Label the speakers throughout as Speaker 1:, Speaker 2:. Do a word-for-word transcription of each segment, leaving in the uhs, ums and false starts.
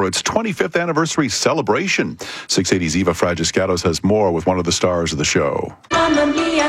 Speaker 1: for its twenty-fifth anniversary celebration. six eighty's Eva Fragiscatos has more with one of the stars of the show.
Speaker 2: Mamma mia,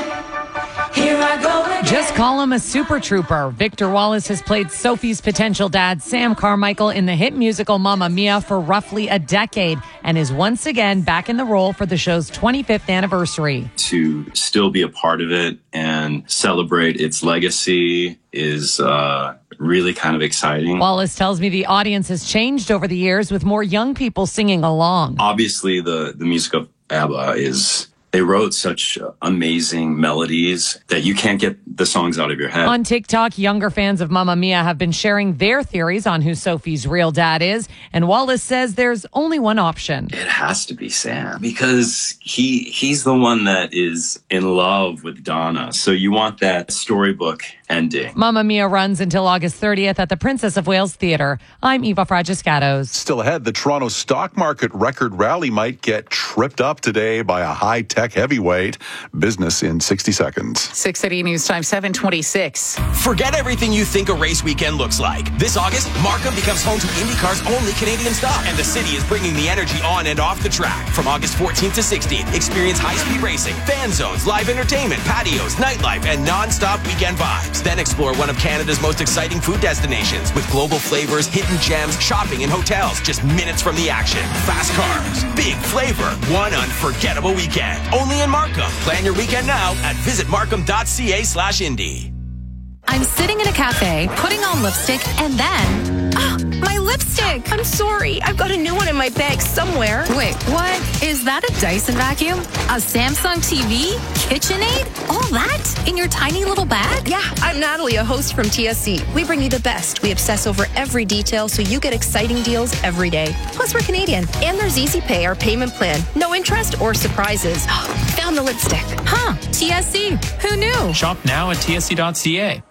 Speaker 2: here I go again.
Speaker 3: Just call him a super trooper. Victor Wallace has played Sophie's potential dad, Sam Carmichael, in the hit musical Mamma Mia for roughly a decade and is once again back in the role for the show's twenty-fifth anniversary.
Speaker 4: To still be a part of it and celebrate its legacy is uh, really kind of exciting.
Speaker 3: Wallace tells me the audience has changed over the years with more young people singing along.
Speaker 4: Obviously, the, the music of ABBA is... They wrote such amazing melodies that you can't get the songs out of your head.
Speaker 3: On TikTok, younger fans of Mamma Mia have been sharing their theories on who Sophie's real dad is, and Wallace says there's only one option.
Speaker 4: It has to be Sam, because he he's the one that is in love with Donna. So you want that storybook ending.
Speaker 3: Mamma Mia runs until August thirtieth at the Princess of Wales Theatre. I'm Eva Fragiscatos.
Speaker 1: Still ahead, the Toronto stock market record rally might get tripped up today by a high-tech heavyweight. Business in sixty seconds.
Speaker 5: six eighty News Time, seven twenty-six.
Speaker 6: Forget everything you think a race weekend looks like. This August, Markham becomes home to IndyCar's only Canadian stock, and the city is bringing the energy on and off the track. From August fourteenth to sixteenth, experience high-speed racing, fan zones, live entertainment, patios, nightlife, and non-stop weekend vibes. Then explore one of Canada's most exciting food destinations with global flavors, hidden gems, shopping, and hotels just minutes from the action. Fast cars, big flavor, one unforgettable weekend. Only in Markham. Plan your weekend now at visit markham.ca slash Indy.
Speaker 7: I'm sitting in a cafe, putting on lipstick, and then... Oh, my lipstick!
Speaker 8: I'm sorry. I've got a new one in my bag somewhere.
Speaker 7: Wait, what? Is that a Dyson vacuum? A Samsung T V? KitchenAid? All that? In your tiny little bag?
Speaker 8: Yeah, I'm Natalie, a host from T S C. We bring you the best. We obsess over every detail so you get exciting deals every day. Plus, we're Canadian. And there's Easy Pay, our payment plan. No interest or surprises. Found the lipstick.
Speaker 7: Huh, T S C. Who knew?
Speaker 9: Shop now at T S C dot C A.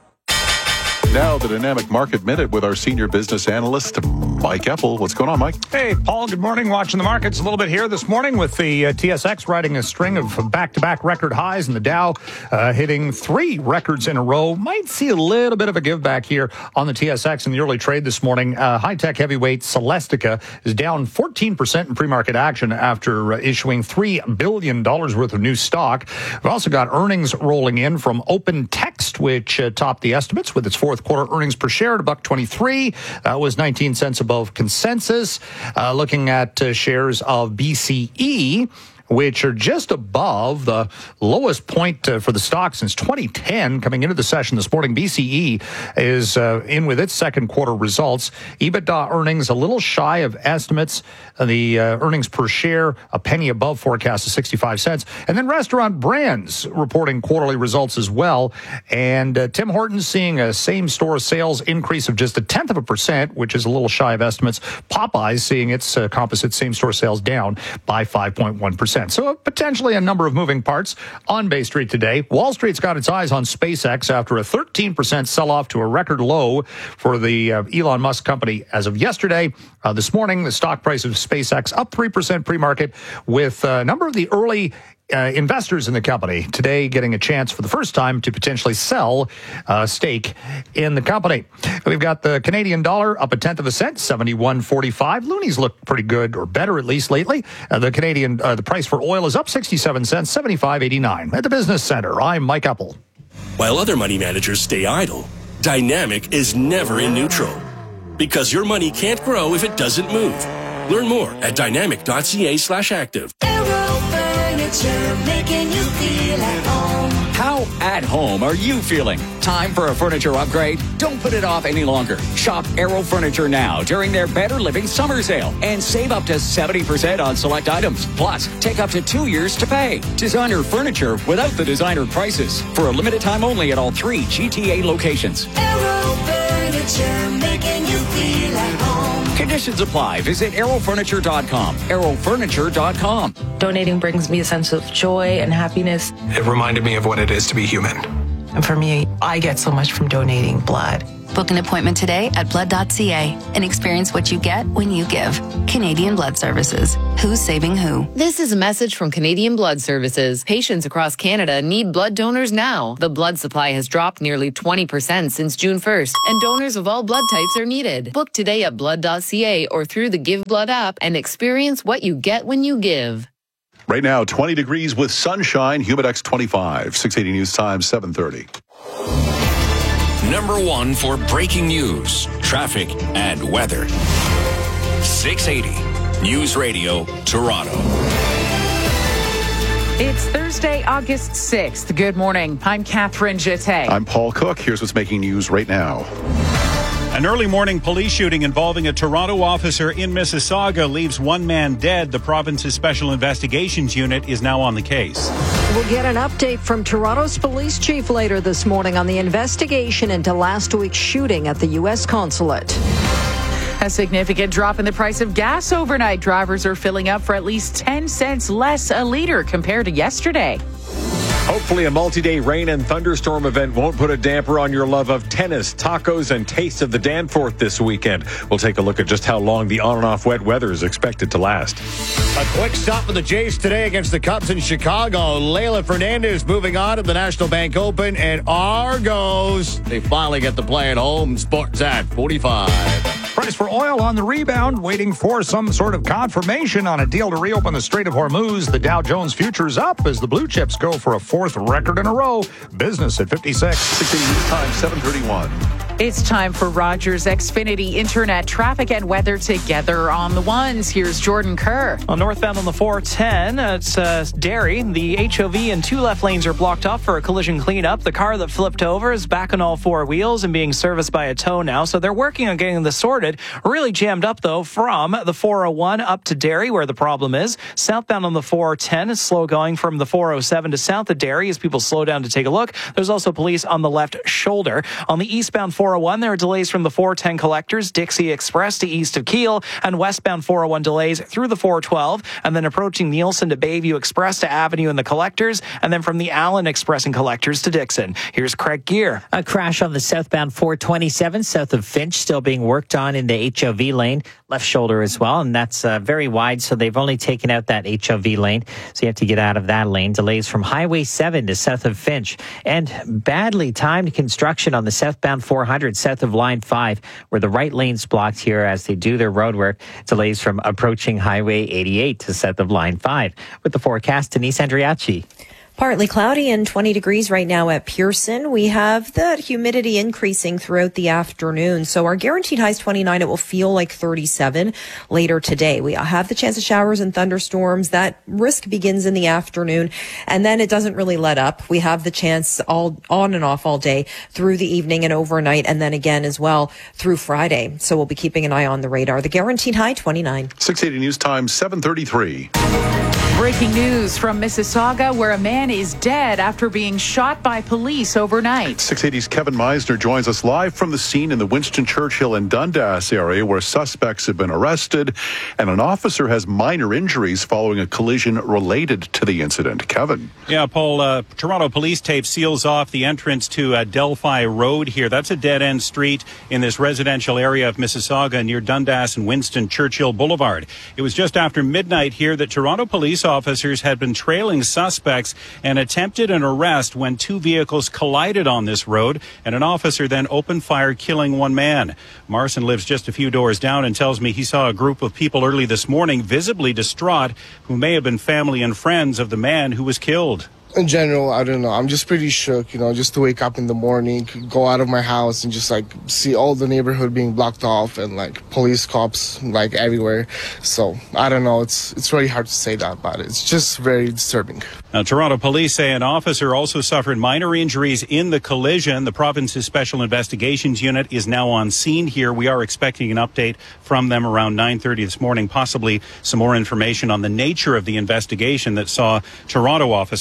Speaker 1: Now, the Dynamic Market Minute with our senior business analyst, Mike Eppel. What's going on, Mike?
Speaker 10: Hey, Paul, good morning. Watching the markets a little bit here this morning with the uh, T S X riding a string of back-to-back record highs and the Dow uh, hitting three records in a row. Might see a little bit of a give back here on the T S X in the early trade this morning. Uh, high-tech heavyweight Celestica is down fourteen percent in pre-market action after uh, issuing three billion dollars worth of new stock. We've also got earnings rolling in from Open Text, which uh, topped the estimates with its fourth quarter earnings per share at a buck twenty-three. That was nineteen cents above consensus. Uh, looking at uh, shares of B C E, which are just above the lowest point uh, for the stock since twenty ten. Coming into the session this morning, B C E is uh, in with its second quarter results. EBITDA earnings a little shy of estimates. Uh, the uh, earnings per share a penny above forecast of sixty-five cents. And then Restaurant Brands reporting quarterly results as well. And uh, Tim Hortons seeing a same-store sales increase of just a tenth of a percent, which is a little shy of estimates. Popeyes seeing its uh, composite same-store sales down by five point one percent. So uh, potentially a number of moving parts on Bay Street today. Wall Street's got its eyes on SpaceX after a thirteen percent sell-off to a record low for the uh, Elon Musk company as of yesterday. Uh, this morning, the stock price of SpaceX up three percent pre-market with a number of the early Uh, investors in the company today getting a chance for the first time to potentially sell a stake in the company. We've got the Canadian dollar up a tenth of a cent, seventy-one forty-five. Loonies look pretty good, or better at least lately. Uh, the Canadian, uh, the price for oil is up sixty-seven cents, seventy-five eighty-nine. At the Business Center, I'm Mike Eppel.
Speaker 11: While other money managers stay idle, Dynamic is never in neutral, because your money can't grow if it doesn't move. Learn more at dynamic.ca slash active.
Speaker 2: Making you feel at home.
Speaker 12: How at home are you feeling? Time for a furniture upgrade? Don't put it off any longer. Shop Aero Furniture now during their Better Living Summer Sale and save up to seventy percent on select items. Plus, take up to two years to pay. Designer furniture without the designer prices. For a limited time only at all three G T A locations.
Speaker 2: Aero Furniture, making you feel at home.
Speaker 12: Conditions apply. Visit aero furniture dot com. aero furniture dot com.
Speaker 13: Donating brings me a sense of joy and happiness.
Speaker 14: It reminded me of what it is to be human.
Speaker 13: And for me, I get so much from donating blood.
Speaker 7: Book an appointment today at blood dot c a and experience what you get when you give. Canadian Blood Services. Who's saving who?
Speaker 14: This is a message from Canadian Blood Services. Patients across Canada need blood donors now. The blood supply has dropped nearly twenty percent since June first, and donors of all blood types are needed. Book today at blood dot c a or through the Give Blood app and experience what you get when you give.
Speaker 1: Right now, twenty degrees with sunshine, Humidex twenty-five. six eighty News Time, seven thirty.
Speaker 15: Number one for breaking news, traffic, and weather. six eighty News Radio, Toronto.
Speaker 5: It's Thursday, August sixth. Good morning. I'm Catherine Jeté.
Speaker 1: I'm Paul Cook. Here's what's making news right now.
Speaker 16: An early morning police shooting involving a Toronto officer in Mississauga leaves one man dead. The province's Special Investigations Unit is now on the case.
Speaker 17: We'll get an update from Toronto's police chief later this morning on the investigation into last week's shooting at the U S consulate.
Speaker 5: A significant drop in the price of gas overnight. Drivers are filling up for at least ten cents less a liter compared to yesterday.
Speaker 18: Hopefully a multi-day rain and thunderstorm event won't put a damper on your love of tennis, tacos, and taste of the Danforth this weekend. We'll take a look at just how long the on and off wet weather is expected to last.
Speaker 19: A quick stop for the Jays today against the Cubs in Chicago. Leila Fernandez moving on to the National Bank Open, and Argos, they finally get the play at home. Sports at forty-five.
Speaker 10: Price for oil on the rebound, waiting for some sort of confirmation on a deal to reopen the Strait of Hormuz. The Dow Jones futures up as the blue chips go for a fourth record in a row. Business at fifty-six.
Speaker 1: six eighty News Time, seven thirty-one.
Speaker 5: It's time for Rogers Xfinity Internet traffic and weather together on the ones. Here's Jordan Kerr.
Speaker 20: On northbound on the four ten, it's uh, Derry. The H O V and two left lanes are blocked off for a collision cleanup. The car that flipped over is back on all four wheels and being serviced by a tow now, so they're working on getting this sorted. Really jammed up, though, from the four oh one up to Derry, where the problem is. Southbound on the four ten is slow going from the four oh seven to south of Derry as people slow down to take a look. There's also police on the left shoulder. On the eastbound four oh one, there are delays from the four ten collectors, Dixie Express to east of Keele, and westbound four oh one delays through the four twelve, and then approaching Nielsen to Bayview Express to Avenue and the collectors, and then from the Allen Express and collectors to Dixon. Here's Craig Gear.
Speaker 21: A crash on the southbound four twenty-seven south of Finch, still being worked on in the H O V lane, left shoulder as well, and that's uh, very wide, so they've only taken out that H O V lane, so you have to get out of that lane. Delays from Highway seven to south of Finch, and badly timed construction on the southbound four hundred south of Line five, where the right lane's blocked here as they do their road work. Delays from approaching Highway eighty-eight to south of Line five. With the forecast, Denise Andriacci.
Speaker 22: Partly cloudy and twenty degrees right now at Pearson. We have the humidity increasing throughout the afternoon. So our guaranteed high is twenty-nine. It will feel like thirty-seven later today. We have the chance of showers and thunderstorms. That risk begins in the afternoon, and then it doesn't really let up. We have the chance all on and off all day through the evening and overnight, and then again as well through Friday. So we'll be keeping an eye on the radar. The guaranteed high, twenty-nine.
Speaker 1: six eighty News Time, seven thirty-three.
Speaker 5: Breaking news from Mississauga, where a man is dead after being shot by police overnight.
Speaker 1: six eighty's Kevin Meisner joins us live from the scene in the Winston Churchill and Dundas area where suspects have been arrested and an officer has minor injuries following a collision related to the incident. Kevin.
Speaker 16: Yeah, Paul, uh, Toronto police tape seals off the entrance to uh, Delphi Road here. That's a dead-end street in this residential area of Mississauga near Dundas and Winston Churchill Boulevard. It was just after midnight here that Toronto police officers had been trailing suspects and attempted an arrest when two vehicles collided on this road, and an officer then opened fire, killing one man. Marson lives just a few doors down and tells me he saw a group of people early this morning visibly distraught who may have been family and friends of the man who was killed.
Speaker 23: In general, I don't know. I'm just pretty shook, you know, just to wake up in the morning, go out of my house and just like see all the neighborhood being blocked off and like police cops like everywhere. So I don't know. It's it's really hard to say that, but it's just very disturbing.
Speaker 16: Now, Toronto police say an officer also suffered minor injuries in the collision. The province's Special Investigations Unit is now on scene here. We are expecting an update from them around nine thirty this morning, possibly some more information on the nature of the investigation that saw Toronto officers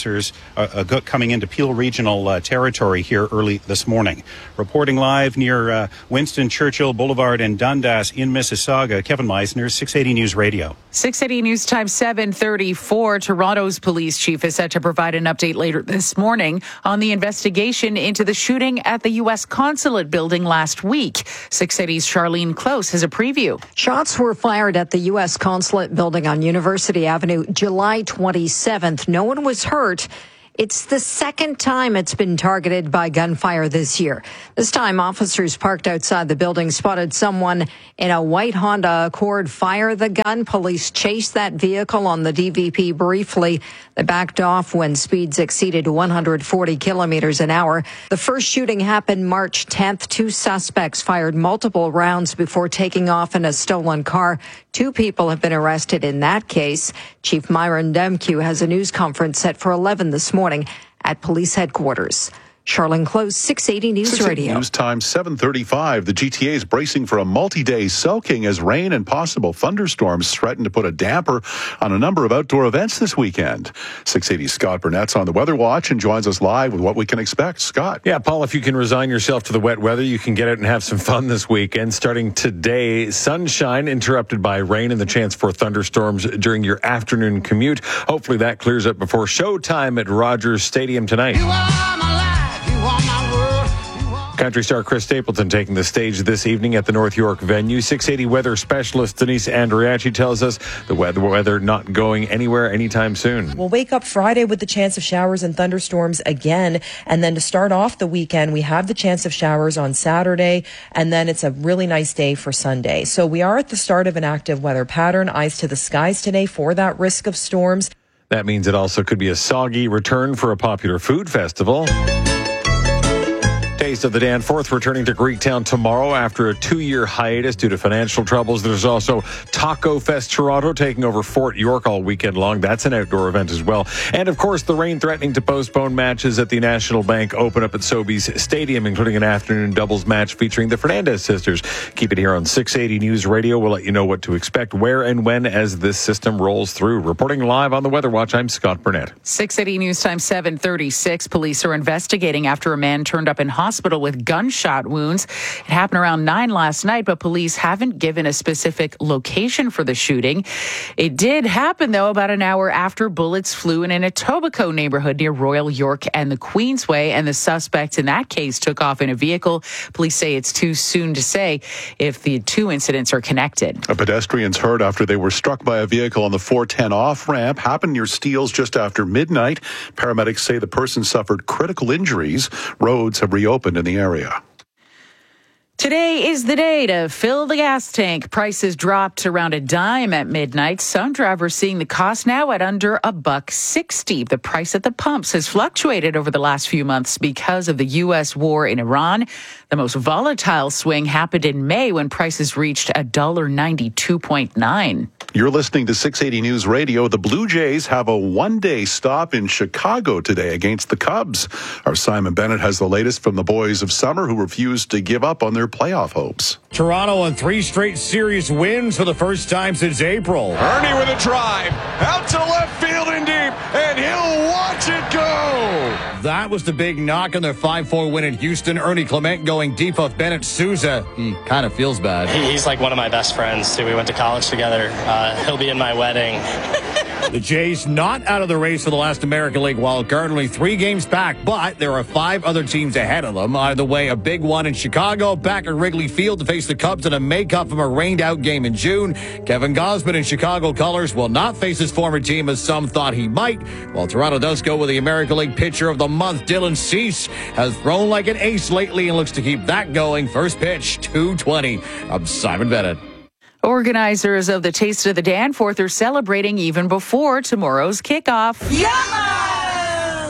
Speaker 16: uh, uh, coming into Peel Regional uh, territory here early this morning. Reporting live near uh, Winston Churchill Boulevard and Dundas in Mississauga, Kevin Meisner, six eighty News Radio.
Speaker 5: six eighty News Time seven thirty-four. Toronto's police chief is set to provide an update later this morning on the investigation into the shooting at the U S consulate building last week. six eighty's Charlene Close has a preview.
Speaker 17: Shots were fired at the U S consulate building on University Avenue July twenty-seventh. No one was hurt. It's the second time it's been targeted by gunfire this year. This time, officers parked outside the building spotted someone in a white Honda Accord fire the gun. Police chased that vehicle on the D V P briefly. They backed off when speeds exceeded one hundred forty kilometers an hour. The first shooting happened March tenth. Two suspects fired multiple rounds before taking off in a stolen car. Two people have been arrested in that case. Chief Myron Demkew has a news conference set for eleven this morning. morning at police headquarters. Charlene Close, six eighty News Radio.
Speaker 1: News Time seven thirty-five. The G T A is bracing for a multi-day soaking as rain and possible thunderstorms threaten to put a damper on a number of outdoor events this weekend. six eighty Scott Burnett's on the Weather Watch and joins us live with what we can expect. Scott.
Speaker 18: Yeah, Paul, if you can resign yourself to the wet weather, you can get out and have some fun this weekend. Starting today, sunshine interrupted by rain and the chance for thunderstorms during your afternoon commute. Hopefully that clears up before showtime at Rogers Stadium tonight. Country star Chris Stapleton taking the stage this evening at the North York venue. six eighty weather specialist Denise Andriachi tells us the weather, weather not going anywhere anytime soon.
Speaker 3: We'll wake up Friday with the chance of showers and thunderstorms again. And then to start off the weekend, we have the chance of showers on Saturday. And then it's a really nice day for Sunday. So we are at the start of an active weather pattern. Eyes to the skies today for that risk of storms.
Speaker 18: That means it also could be a soggy return for a popular food festival. Taste of the Danforth returning to Greektown tomorrow after a two-year hiatus due to financial troubles. There's also Taco Fest Toronto taking over Fort York all weekend long. That's an outdoor event as well. And, of course, the rain threatening to postpone matches at the National Bank Open up at Sobeys Stadium, including an afternoon doubles match featuring the Fernandez sisters. Keep it here on six eighty News Radio. We'll let you know what to expect, where and when as this system rolls through. Reporting live on the Weather Watch, I'm Scott Burnett.
Speaker 5: six eighty News Time seven thirty-six. Police are investigating after a man turned up in hospital with gunshot wounds. It happened around nine last night, but police haven't given a specific location for the shooting. It did happen, though, about an hour after bullets flew in an Etobicoke neighborhood near Royal York and the Queensway, and the suspect in that case took off in a vehicle. Police say it's too soon to say if the two incidents are connected.
Speaker 1: A pedestrian's hurt after they were struck by a vehicle on the four ten off-ramp. Happened near Steeles just after midnight. Paramedics say the person suffered critical injuries. Roads have reopened in the area.
Speaker 5: Today is the day to fill the gas tank. Prices dropped around a dime at midnight. Some drivers seeing the cost now at under a buck sixty. The price at the pumps has fluctuated over the last few months because of the U S war in Iran. The most volatile swing happened in May when prices reached one dollar ninety-two point nine.
Speaker 1: You're listening to six eighty News Radio. The Blue Jays have a one-day stop in Chicago today against the Cubs. Our Simon Bennett has the latest from the boys of summer who refused to give up on their playoff hopes.
Speaker 19: Toronto on three straight series wins for the first time since April.
Speaker 4: Ernie with a drive, out to left field and deep, and he'll watch it go.
Speaker 19: That was the big knock on their five four win in Houston. Ernie Clement going deep off Bennett Sousa. He kind of feels bad.
Speaker 6: He's like one of my best friends, too. We went to college together. Uh, he'll be in my wedding.
Speaker 19: The Jays not out of the race for the last American League wild card, only three games back, but there are five other teams ahead of them. Either way, a big one in Chicago, back at Wrigley Field to face the Cubs in a make-up from a rained-out game in June. Kevin Gausman in Chicago colors will not face his former team as some thought he might, while Toronto does go with the American League Pitcher of the Month. Dylan Cease has thrown like an ace lately and looks to keep that going. First pitch, two twenty. I'm Simon Bennett.
Speaker 5: Organizers of the Taste of the Danforth are celebrating even before tomorrow's kickoff.
Speaker 2: Yeah!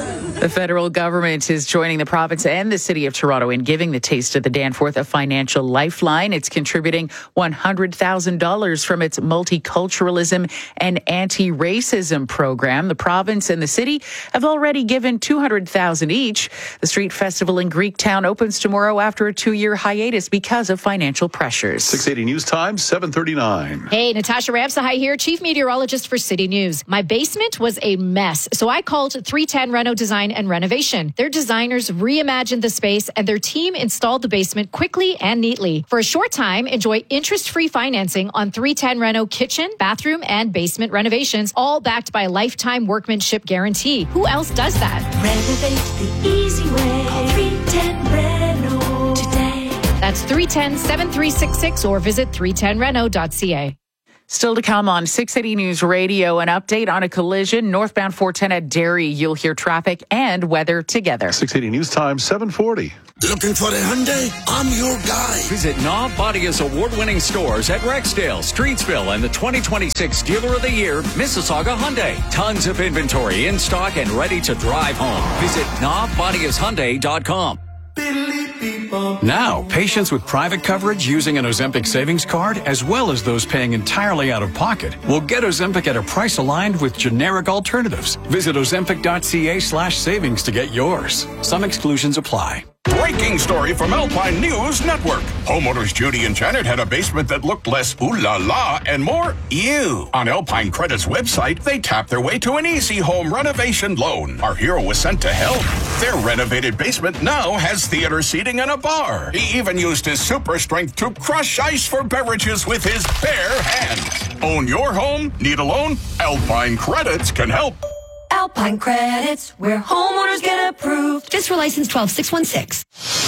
Speaker 5: The federal government is joining the province and the city of Toronto in giving the Taste of the Danforth a financial lifeline. It's contributing one hundred thousand dollars from its multiculturalism and anti-racism program. The province and the city have already given two hundred thousand dollars each. The street festival in Greektown opens tomorrow after a two-year hiatus because of financial pressures.
Speaker 1: six eighty News Time, seven thirty-nine.
Speaker 8: Hey, Natasha Ramsahai here, Chief Meteorologist for City News. My basement was a mess, so I called three ten Reno Design and Renovation. Their designers reimagined the space and their team installed the basement quickly and neatly. For a short time, enjoy interest-free financing on three ten Reno kitchen, bathroom, and basement renovations, all backed by a lifetime workmanship guarantee. Who else does that?
Speaker 2: Renovate the easy way. Call three ten Reno today.
Speaker 8: That's three one zero, seven three six six or visit three ten reno dot c a.
Speaker 5: Still to come on six eighty News Radio, an update on a collision northbound four ten at Derry. You'll hear traffic and weather together.
Speaker 1: six eighty News Time, seven forty.
Speaker 15: Looking for a Hyundai? I'm your guy. Visit Knob Bodia's award-winning stores at Rexdale, Streetsville, and the twenty twenty-six Dealer of the Year, Mississauga Hyundai. Tons of inventory in stock and ready to drive home. Visit knob bodias hyundai dot com. Now, patients with private coverage using an Ozempic savings card, as well as those paying entirely out of pocket, will get Ozempic at a price aligned with generic alternatives. Visit ozempic dot c a slash savings to get yours. Some exclusions apply.
Speaker 9: Breaking story from Alpine News Network. Homeowners Judy and Janet had a basement that looked less ooh la la and more ew. On Alpine Credit's website, they tapped their way to an easy home renovation loan. Our hero was sent to help. Their renovated basement now has theater seating and a bar. He even used his super strength to crush ice for beverages with his bare hands. Own your home? Need a loan? Alpine Credits can help.
Speaker 2: Alpine Credits, where homeowners get approved.
Speaker 8: Just for license twelve six one six.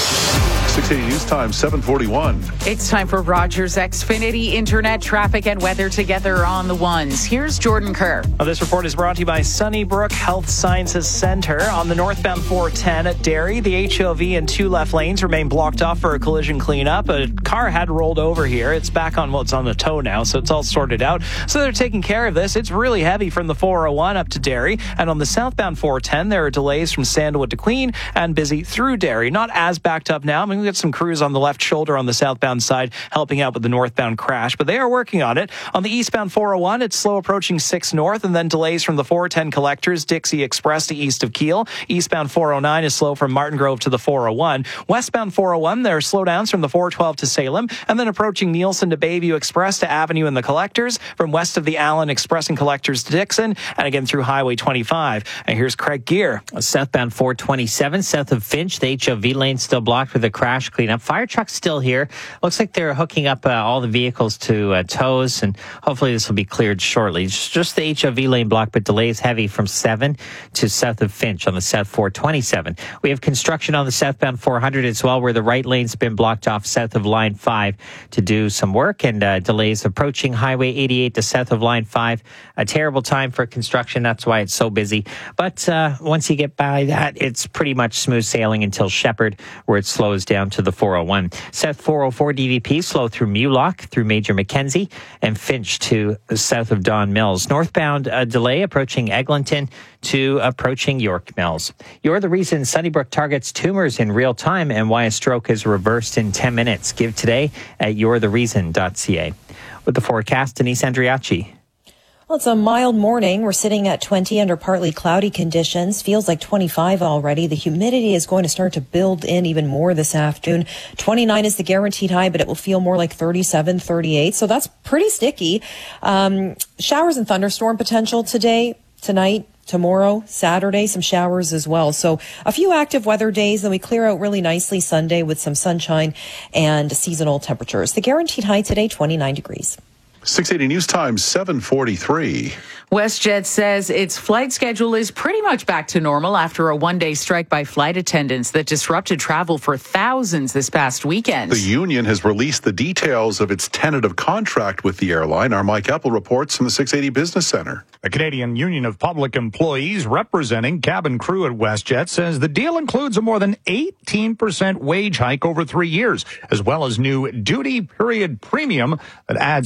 Speaker 1: six eighty News Time, seven forty-one.
Speaker 5: It's time for Rogers Xfinity Internet traffic and weather together on the ones. Here's Jordan Kerr.
Speaker 20: Well, this report is brought to you by Sunnybrook Health Sciences Center. On the northbound four ten at Derry, the H O V and two left lanes remain blocked off for a collision cleanup. A car had rolled over here. It's back on, well, it's on the tow now, so it's all sorted out. So they're taking care of this. It's really heavy from the four oh one up to Derry. And on the southbound four ten, there are delays from Sandalwood to Queen and busy through Derry. Not as backed up now. I mean, we got some crews on the left shoulder on the southbound side helping out with the northbound crash, but they are working on it. On the eastbound four oh one, it's slow approaching six north and then delays from the four ten collectors, Dixie Express to east of Kiel. Eastbound four oh nine is slow from Martin Grove to the four oh one. Westbound four oh one, there are slowdowns from the four twelve to Salem and then approaching Nielsen to Bayview Express to Avenue and the collectors, from west of the Allen Express and collectors to Dixon, and again through Highway twenty-five. And here's Craig Gear.
Speaker 21: Southbound four twenty-seven, south of Finch, the H O V lane still blocked with a crash cleanup. Fire truck's still here. Looks like they're hooking up uh, all the vehicles to uh, tows, and hopefully this will be cleared shortly. Just, just the H O V lane blocked, but delays heavy from seven to south of Finch on the South four twenty-seven. We have construction on the southbound four hundred as well, where the right lane's been blocked off south of Line five to do some work, and uh, delays approaching Highway eighty-eight to south of Line five. A terrible time for construction. That's why it's so busy. But uh, once you get by that, it's pretty much smooth sailing until Shepherd, where it slows down to the four oh one. South four oh four D V P slow through Mulock, through Major Mackenzie, and Finch to south of Don Mills. Northbound uh, delay approaching Eglinton to approaching York Mills. You're the reason Sunnybrook targets tumors in real time and why a stroke is reversed in ten minutes. Give today at you're the reason dot c a. With the forecast, Denise Andriachi.
Speaker 22: Well, it's a mild morning. We're sitting at twenty under partly cloudy conditions. Feels like twenty-five already. The humidity is going to start to build in even more this afternoon. twenty-nine is the guaranteed high, but it will feel more like thirty-seven, thirty-eight. So that's pretty sticky. Um, showers and thunderstorm potential today, tonight, tomorrow, Saturday, some showers as well. So a few active weather days, then we clear out really nicely Sunday with some sunshine and seasonal temperatures. The guaranteed high today, twenty-nine degrees.
Speaker 1: six eighty News Time, seven forty-three.
Speaker 5: WestJet says its flight schedule is pretty much back to normal after a one-day strike by flight attendants that disrupted travel for thousands this past weekend.
Speaker 1: The union has released the details of its tentative contract with the airline. Our Mike Eppel reports from the six eighty Business Center.
Speaker 10: The Canadian Union of Public Employees representing cabin crew at WestJet says the deal includes a more than eighteen percent wage hike over three years, as well as new duty period premium that adds compensation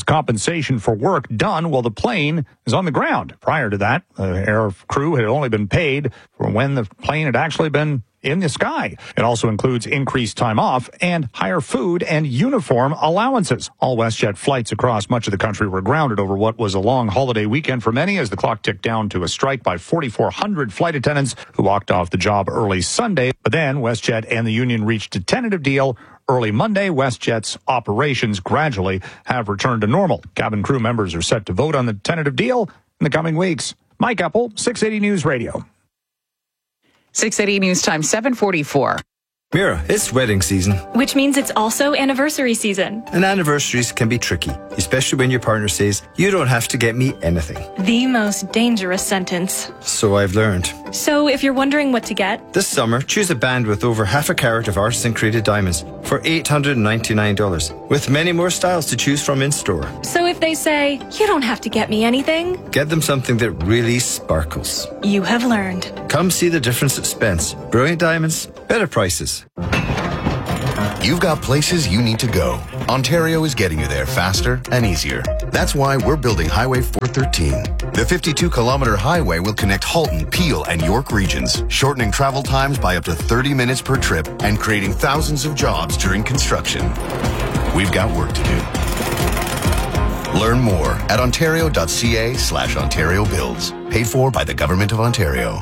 Speaker 10: authorization for work done while the plane is on the ground. Prior to that, the air crew had only been paid for when the plane had actually been in the sky. It also includes increased time off and higher food and uniform allowances. All WestJet flights across much of the country were grounded over what was a long holiday weekend for many as the clock ticked down to a strike by forty-four hundred flight attendants who walked off the job early Sunday. But then WestJet and the union reached a tentative deal early Monday. WestJet's operations gradually have returned to normal. Cabin crew members are set to vote on the tentative deal in the coming weeks. Mike Apple, six eighty News Radio.
Speaker 5: six eighty News Time, seven forty-four.
Speaker 11: Mira, it's wedding season.
Speaker 12: Which means it's also anniversary season.
Speaker 11: And anniversaries can be tricky, especially when your partner says, you don't have to get me anything.
Speaker 12: The most dangerous sentence.
Speaker 11: So I've learned.
Speaker 12: So if you're wondering what to get,
Speaker 11: this summer, choose a band with over half a carat of artisan-created diamonds for eight hundred ninety-nine dollars, with many more styles to choose from in-store.
Speaker 12: So if they say, you don't have to get me anything,
Speaker 11: get them something that really sparkles.
Speaker 12: You have learned.
Speaker 11: Come see the difference at Spence. Brilliant diamonds, better prices.
Speaker 13: You've got places you need to go. Ontario is getting you there faster and easier. That's why we're building Highway four thirteen. The fifty-two kilometer highway will connect Halton, Peel, and York regions, shortening travel times by up to thirty minutes per trip and creating thousands of jobs during construction. We've got work to do. Learn more at ontario.ca slash Ontario Builds. Paid for by the Government of Ontario.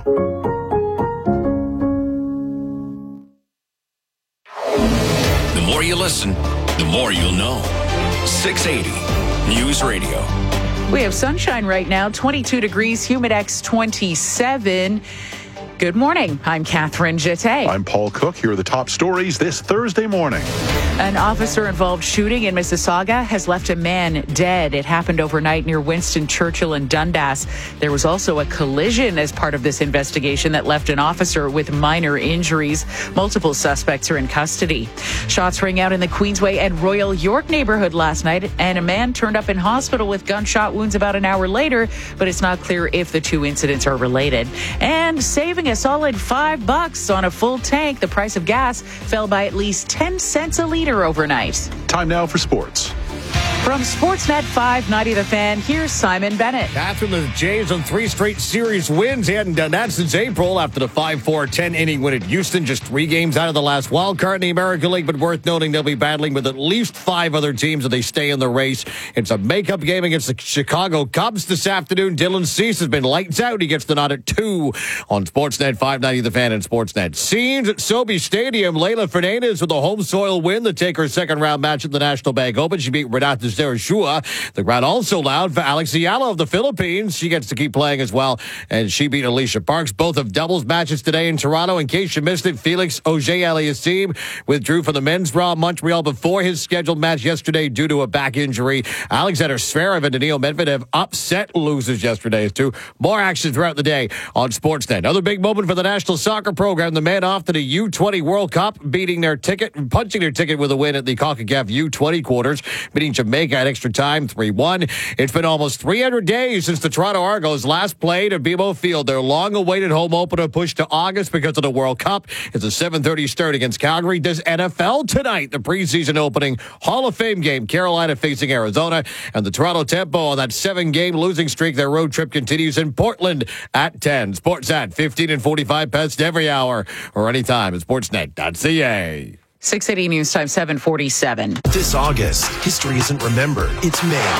Speaker 9: The more you listen, the more you'll know. six eighty News Radio.
Speaker 5: We have sunshine right now, twenty-two degrees, Humidex twenty-seven. Good morning. I'm Catherine Jeté.
Speaker 1: I'm Paul Cook. Here are the top stories this Thursday morning.
Speaker 5: An officer-involved shooting in Mississauga has left a man dead. It happened overnight near Winston Churchill and Dundas. There was also a collision as part of this investigation that left an officer with minor injuries. Multiple suspects are in custody. Shots rang out in the Queensway and Royal York neighborhood last night, and a man turned up in hospital with gunshot wounds about an hour later, but it's not clear if the two incidents are related. And saving a solid five bucks on a full tank. The price of gas fell by at least ten cents a liter overnight.
Speaker 1: Time now for sports.
Speaker 5: From Sportsnet five ninety The Fan, here's Simon Bennett.
Speaker 19: Catherine, the Jays on three straight series wins. They hadn't done that since April after the five four ten inning win at Houston. Just three games out of the last wild card in the American League, but worth noting they'll be battling with at least five other teams if they stay in the race. It's a makeup game against the Chicago Cubs this afternoon. Dylan Cease has been lights out. He gets the nod at two on Sportsnet five ninety The Fan and Sportsnet. Scenes at Sobe Stadium. Leila Fernandez with a home soil win to take her second round match at the National Bank Open. She beat Renata Serashua. The crowd also loud for Alex Ayala of the Philippines. She gets to keep playing as well, and she beat Alicia Parks. Both of doubles matches today in Toronto. In case you missed it, Felix Auger-Aliassime withdrew from the men's draw in Montreal before his scheduled match yesterday due to a back injury. Alexander Zverev and Daniil Medvedev upset losers yesterday too. More action throughout the day on Sportsnet. Another big moment for the national soccer program. The men off to the U twenty World Cup, beating their ticket, punching their ticket with a win at the CONCACAF U twenty quarters, beating Jamaica at extra time three one. It's been almost three hundred days since the Toronto Argos last played at B M O Field. Their long-awaited home opener pushed to August because of the World Cup. It's a seven thirty start against Calgary. Does N F L tonight, the preseason opening Hall of Fame game. Carolina facing Arizona, and the Toronto Tempo on that seven-game losing streak. Their road trip continues in Portland at ten. Sportsnet, fifteen and forty-five past every hour or anytime at sportsnet dot c a.
Speaker 5: six eighty News Time, seven forty-seven.
Speaker 24: This August, history isn't remembered, it's made.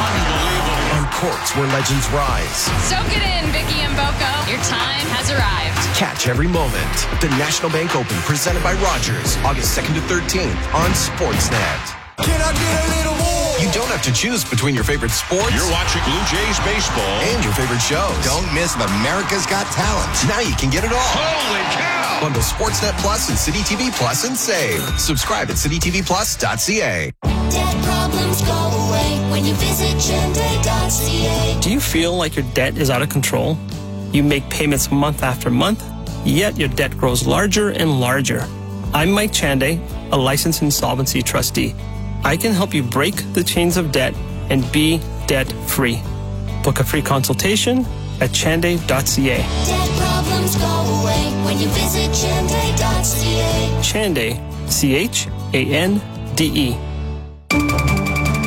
Speaker 24: On courts where legends rise.
Speaker 7: Soak it in, Vicky and Boko. Your time has arrived.
Speaker 24: Catch every moment. The National Bank Open, presented by Rogers, August second to thirteenth on Sportsnet.
Speaker 4: Can I get a little more?
Speaker 24: You don't have to choose between your favorite sports.
Speaker 4: You're watching Blue Jays baseball.
Speaker 24: And your favorite shows.
Speaker 13: Don't miss America's Got Talent.
Speaker 24: Now you can get it all.
Speaker 4: Holy cow!
Speaker 24: Bundle Sportsnet Plus and City T V Plus and save. Subscribe at city t v plus dot c a.
Speaker 2: Debt problems go away when you visit chende dot c a.
Speaker 25: Do you feel like your debt is out of control? You make payments month after month, yet your debt grows larger and larger. I'm Mike Chande, a licensed insolvency trustee. I can help you break the chains of debt and be debt-free. Book a free consultation at chande dot c a.
Speaker 2: Debt problems go away when you visit chende dot c a.
Speaker 25: Chande, C H A N D E.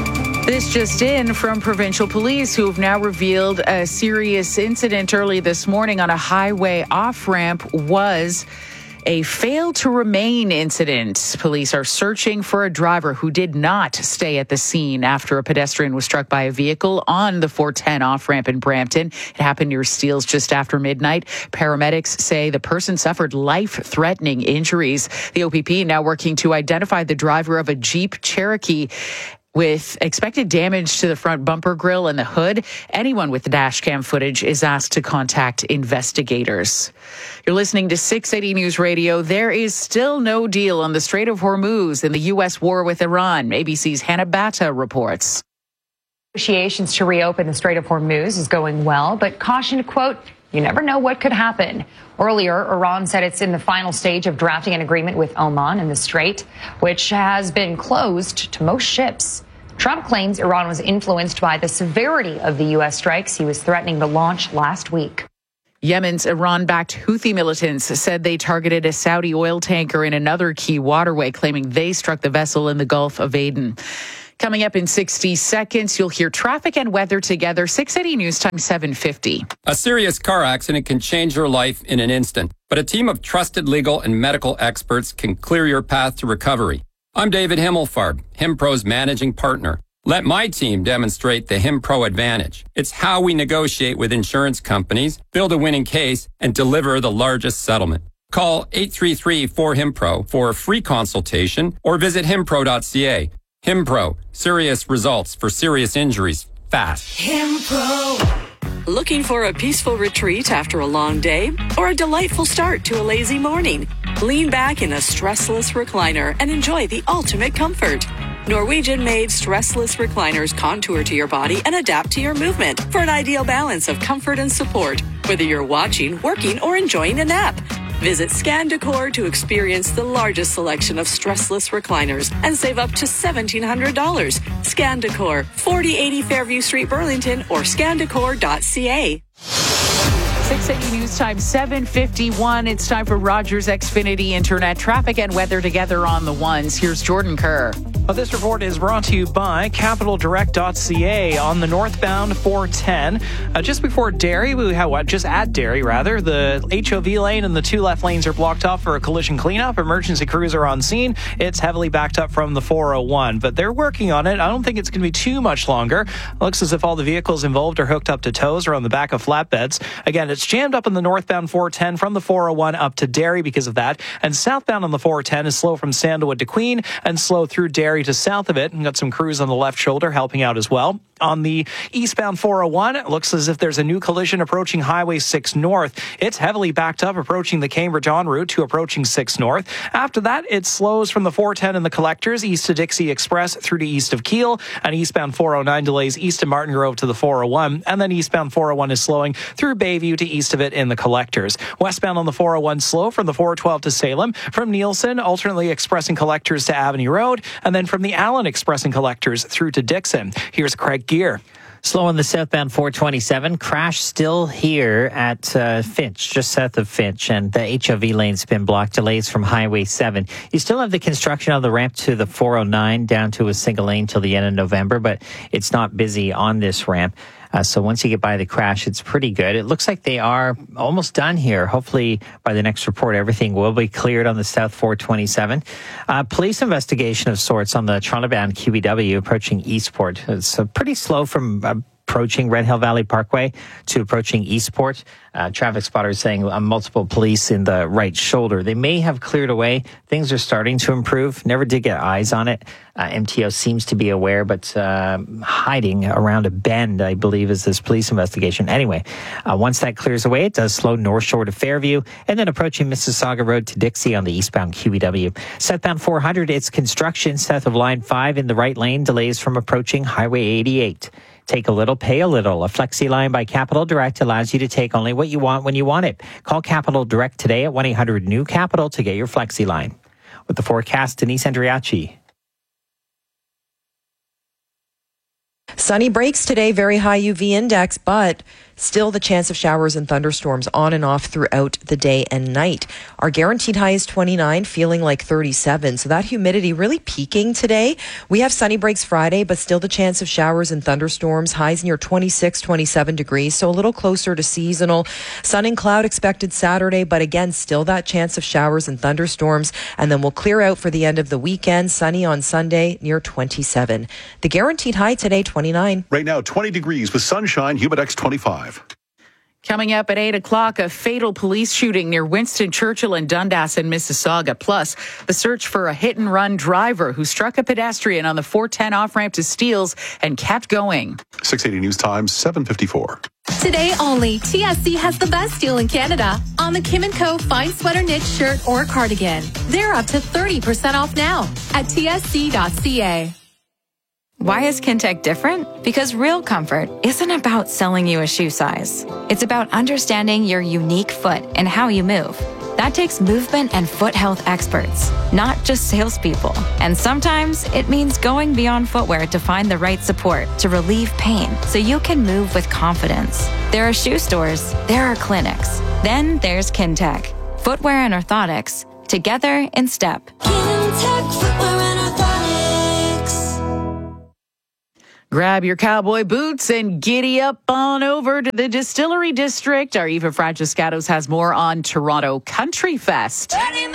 Speaker 5: This just in from provincial police, who have now revealed a serious incident early this morning on a highway off-ramp was a fail to remain incident. Police are searching for a driver who did not stay at the scene after a pedestrian was struck by a vehicle on the four ten off-ramp in Brampton. It happened near Steeles just after midnight. Paramedics say the person suffered life-threatening injuries. The O P P now working to identify the driver of a Jeep Cherokee with expected damage to the front bumper grille and the hood. Anyone with the dash cam footage is asked to contact investigators. You're listening to six eighty News Radio. There is still no deal on the Strait of Hormuz in the U S war with Iran. A B C's Hannah Batta reports.
Speaker 3: Negotiations to reopen the Strait of Hormuz is going well, but caution, quote, you never know what could happen. Earlier, Iran said it's in the final stage of drafting an agreement with Oman in the Strait, which has been closed to most ships. Trump claims Iran was influenced by the severity of the U S strikes he was threatening to launch last week.
Speaker 5: Yemen's Iran-backed Houthi militants said they targeted a Saudi oil tanker in another key waterway, claiming they struck the vessel in the Gulf of Aden. Coming up in sixty seconds, you'll hear traffic and weather together. six eighty News Time, seven fifty.
Speaker 14: A serious car accident can change your life in an instant, but a team of trusted legal and medical experts can clear your path to recovery. I'm David Himmelfarb, HimPro's managing partner. Let my team demonstrate the HimPro advantage. It's how we negotiate with insurance companies, build a winning case, and deliver the largest settlement. Call eight three three, four, HIMPRO for a free consultation or visit himpro dot c a. HimPro, serious results for serious injuries, fast.
Speaker 2: HimPro.
Speaker 16: Looking for a peaceful retreat after a long day or a delightful start to a lazy morning? Lean back in a stressless recliner and enjoy the ultimate comfort. Norwegian-made stressless recliners contour to your body and adapt to your movement for an ideal balance of comfort and support, whether you're watching, working, or enjoying a nap. Visit Scan Decor to experience the largest selection of stressless recliners and save up to seventeen hundred dollars. Scan Decor, forty eighty Fairview Street, Burlington, or scan decor dot c a.
Speaker 5: six eighty News Time, seven fifty-one. It's time for Rogers Xfinity Internet traffic and weather together on the ones. Here's Jordan Kerr.
Speaker 20: Well, this report is brought to you by capital direct dot c a on the northbound four ten. Uh, just before Derry, we have what? Just at Derry, rather. The H O V lane and the two left lanes are blocked off for a collision cleanup. Emergency crews are on scene. It's heavily backed up from the four oh one, but they're working on it. I don't think it's going to be too much longer. It looks as if all the vehicles involved are hooked up to tows or on the back of flatbeds. Again, it's jammed up on the northbound four ten from the four oh one up to Derry because of that. And southbound on the four ten is slow from Sandalwood to Queen and slow through Derry to south of it, and got some crews on the left shoulder helping out as well. On the eastbound four oh one, it looks as if there's a new collision approaching Highway six North. It's heavily backed up approaching the Cambridge en route to approaching six North. After that, it slows from the four ten and the Collectors east to Dixie Express through to east of Keele, and eastbound four oh nine delays east of Martin Grove to the four oh one, and then eastbound four oh one is slowing through Bayview to east of it in the Collectors. Westbound on the four oh one slow from the four twelve to Salem, from Nielsen alternately expressing Collectors to Avenue Road, and then from the Allen expressing Collectors through to Dixon. Here's Craig Gear.
Speaker 21: Slow on the southbound four twenty-seven. Crash still here at uh, Finch, just south of Finch, and the H O V lane's been blocked. Delays from Highway seven. You still have the construction on the ramp to the four oh nine down to a single lane till the end of November, but it's not busy on this ramp. Uh, so once you get by the crash, it's pretty good. It looks like they are almost done here. Hopefully by the next report, everything will be cleared on the South four twenty-seven. Uh, police investigation of sorts on the Toronto-bound Q B W approaching Eastport. It's uh, pretty slow from uh, approaching Red Hill Valley Parkway to approaching Eastport. Uh, traffic spotters saying uh, multiple police in the right shoulder. They may have cleared away. Things are starting to improve. Never did get eyes on it. Uh, M T O seems to be aware, but uh, hiding around a bend, I believe, is this police investigation. Anyway, uh, once that clears away, it does slow North Shore to Fairview, and then approaching Mississauga Road to Dixie on the eastbound Q B W. Southbound four hundred, it's construction south of Line five in the right lane. Delays from approaching Highway eighty-eight. Take a little, pay a little. A Flexi line by Capital Direct allows you to take only what you want when you want it. Call Capital Direct today at one eight hundred new capital to get your Flexi line. With the forecast, Denise Andriachi.
Speaker 22: Sunny breaks today, very high U V index, but Still the chance of showers and thunderstorms on and off throughout the day and night. Our guaranteed high is twenty-nine, feeling like thirty-seven. So that humidity really peaking today. We have sunny breaks Friday, but still the chance of showers and thunderstorms. Highs near twenty-six, twenty-seven degrees, so a little closer to seasonal. Sun and cloud expected Saturday, but again, still that chance of showers and thunderstorms. And then we'll clear out for the end of the weekend. Sunny on Sunday, near twenty-seven. The guaranteed high today, twenty-nine.
Speaker 1: Right now, twenty degrees with sunshine, Humidex twenty-five.
Speaker 5: Coming up at eight o'clock, a fatal police shooting near Winston Churchill and Dundas in Mississauga. Plus, the search for a hit-and-run driver who struck a pedestrian on the four ten off-ramp to Steeles and kept going.
Speaker 1: six eighty News Times, seven fifty-four.
Speaker 6: Today only, T S C has the best deal in Canada on the Kim and Co. fine sweater knit shirt or cardigan. They're up to thirty percent off now at T S C dot C A.
Speaker 15: Why is Kintec different? Because real comfort isn't about selling you a shoe size. It's about understanding your unique foot and how you move. That takes movement and foot health experts, not just salespeople. And sometimes it means going beyond footwear to find the right support to relieve pain so you can move with confidence. There are shoe stores, there are clinics. Then there's Kintec. Footwear and orthotics, together in step.
Speaker 2: Kintec Footwear and Orthotics.
Speaker 5: Grab your cowboy boots and giddy up on over to the Distillery District. Our Eva Francescatos has more on Toronto Country Fest.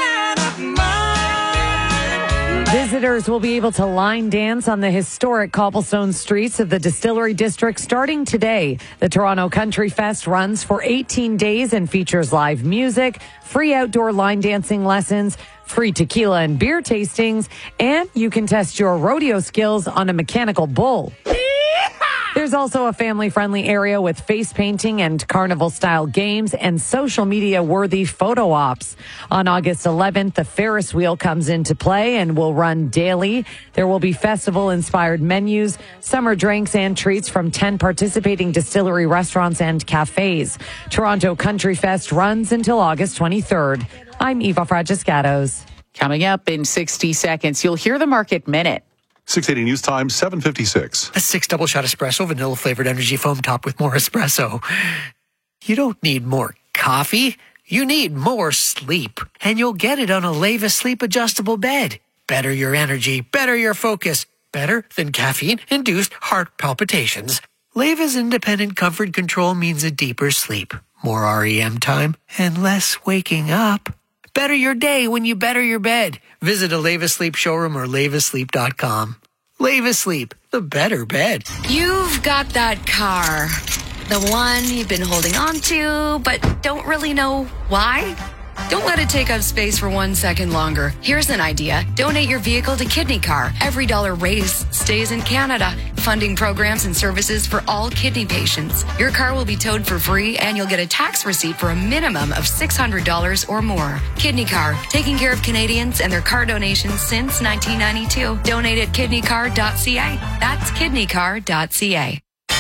Speaker 17: Visitors will be able to line dance on the historic cobblestone streets of the Distillery District starting today. The Toronto Country Fest runs for eighteen days and features live music, free outdoor line dancing lessons, free tequila and beer tastings, and you can test your rodeo skills on a mechanical bull. There's also a family-friendly area with face painting and carnival-style games and social media-worthy photo ops. On August eleventh, the Ferris wheel comes into play and will run daily. There will be festival-inspired menus, summer drinks, and treats from ten participating distillery restaurants and cafes. Toronto Country Fest runs until August twenty-third. I'm Eva Francescatos.
Speaker 5: Coming up in sixty seconds, you'll hear the Market Minute.
Speaker 1: six eighty News Time, seven fifty-six.
Speaker 18: A six double shot espresso, vanilla flavored energy foam topped with more espresso. You don't need more coffee. You need more sleep. And you'll get it on a Leva Sleep adjustable bed. Better your energy, better your focus, better than caffeine-induced heart palpitations. Leva's independent comfort control means a deeper sleep, more R E M time, and less waking up. Better your day when you better your bed. Visit a Leva Sleep showroom or leva sleep dot com. Leva Sleep, the better bed.
Speaker 23: You've got that car. The one you've been holding on to, but don't really know why. Don't let it take up space for one second longer. Here's an idea. Donate your vehicle to Kidney Car. Every dollar raised stays in Canada, funding programs and services for all kidney patients. Your car will be towed for free, and you'll get a tax receipt for a minimum of six hundred dollars or more. Kidney Car, taking care of Canadians and their car donations since nineteen ninety-two. Donate at kidney car dot c a. That's kidney car dot c a.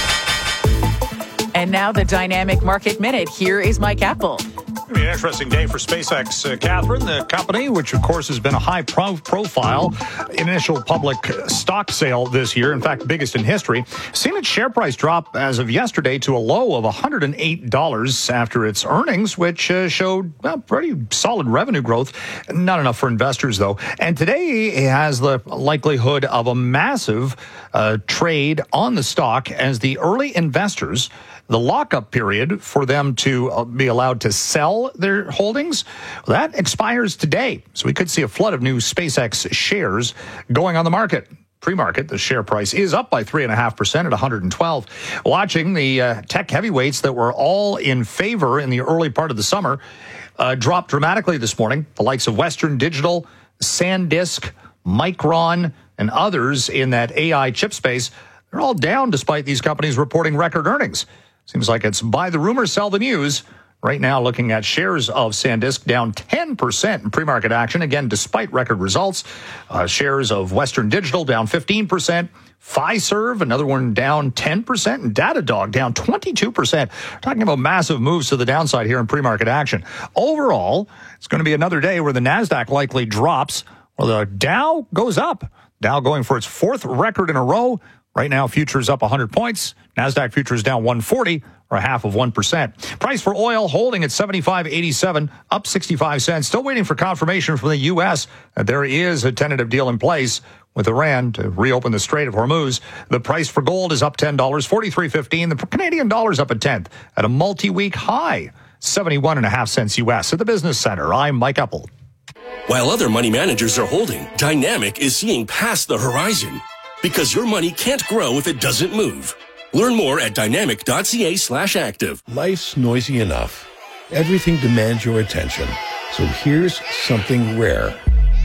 Speaker 5: And now the Dynamic Market Minute. Here is Mike Apple.
Speaker 10: It's going to be an interesting day for SpaceX, uh, Catherine. The company, which of course has been a high pro- profile initial public stock sale this year, in fact, biggest in history, seen its share price drop as of yesterday to a low of one hundred eight dollars after its earnings, which uh, showed well, pretty solid revenue growth. Not enough for investors, though. And today it has the likelihood of a massive uh, trade on the stock as the early investors, the lockup period for them to be allowed to sell their holdings, that expires today. So we could see a flood of new SpaceX shares going on the market. Pre-market, the share price is up by three point five percent at one hundred twelve. Watching the uh, tech heavyweights that were all in favor in the early part of the summer uh, drop dramatically this morning. The likes of Western Digital, SanDisk, Micron, and others in that A I chip space, they're all down despite these companies reporting record earnings. Seems like it's buy the rumor, sell the news. Right now, looking at shares of SanDisk down ten percent in pre-market action, again, despite record results. Uh, shares of Western Digital down fifteen percent. Fiserv, another one down ten percent. And Datadog down twenty-two percent. Talking about massive moves to the downside here in pre-market action. Overall, it's going to be another day where the NASDAQ likely drops, while the Dow goes up. Dow going for its fourth record in a row. Right now, futures up one hundred points. NASDAQ futures down one forty, or a half of one percent. Price for oil holding at seventy-five eighty-seven, up sixty-five cents. Still waiting for confirmation from the U S that there is a tentative deal in place with Iran to reopen the Strait of Hormuz. The price for gold is up ten dollars, forty-three fifteen. The Canadian dollar is up a tenth at a multi-week high, seventy-one and a half cents U S. At the Business Center, I'm Mike Epple.
Speaker 8: While other money managers are holding, Dynamic is seeing past the horizon. Because your money can't grow if it doesn't move. Learn more at dynamic.ca slash active.
Speaker 9: Life's noisy enough. Everything demands your attention. So here's something rare.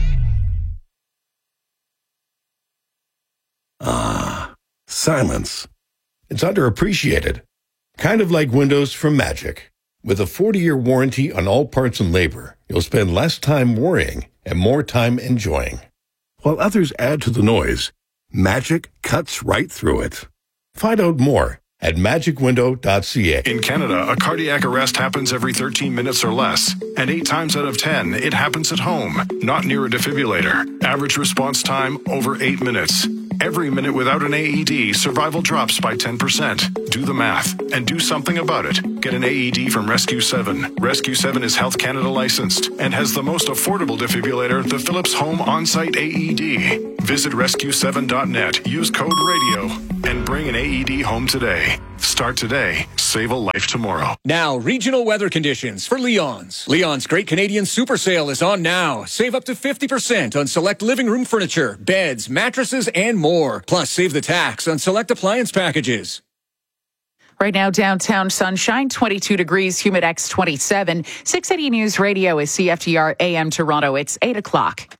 Speaker 9: Ah, silence. It's underappreciated. Kind of like Windows from Magic. With a forty-year warranty on all parts and labor, you'll spend less time worrying and more time enjoying. While others add to the noise, Magic cuts right through it. Find out more at magic window dot c a.
Speaker 11: In Canada, a cardiac arrest happens every thirteen minutes or less. And eight times out of ten, it happens at home, not near a defibrillator. Average response time, over eight minutes. Every minute without an A E D, survival drops by ten percent. Do the math and do something about it. Get an A E D from Rescue seven. Rescue seven is Health Canada licensed and has the most affordable defibrillator, the Philips Home On-Site A E D. Visit rescue seven dot net, use code RADIO, and bring an A E D home today. Start today. Save a life tomorrow.
Speaker 12: Now, regional weather conditions for Leon's. Leon's Great Canadian Super Sale is on now. Save up to fifty percent on select living room furniture, beds, mattresses, and more. Plus, save the tax on select appliance packages.
Speaker 5: Right now, downtown sunshine, twenty-two degrees, humid X twenty-seven. six eighty News Radio is C F T R A M Toronto. It's eight o'clock.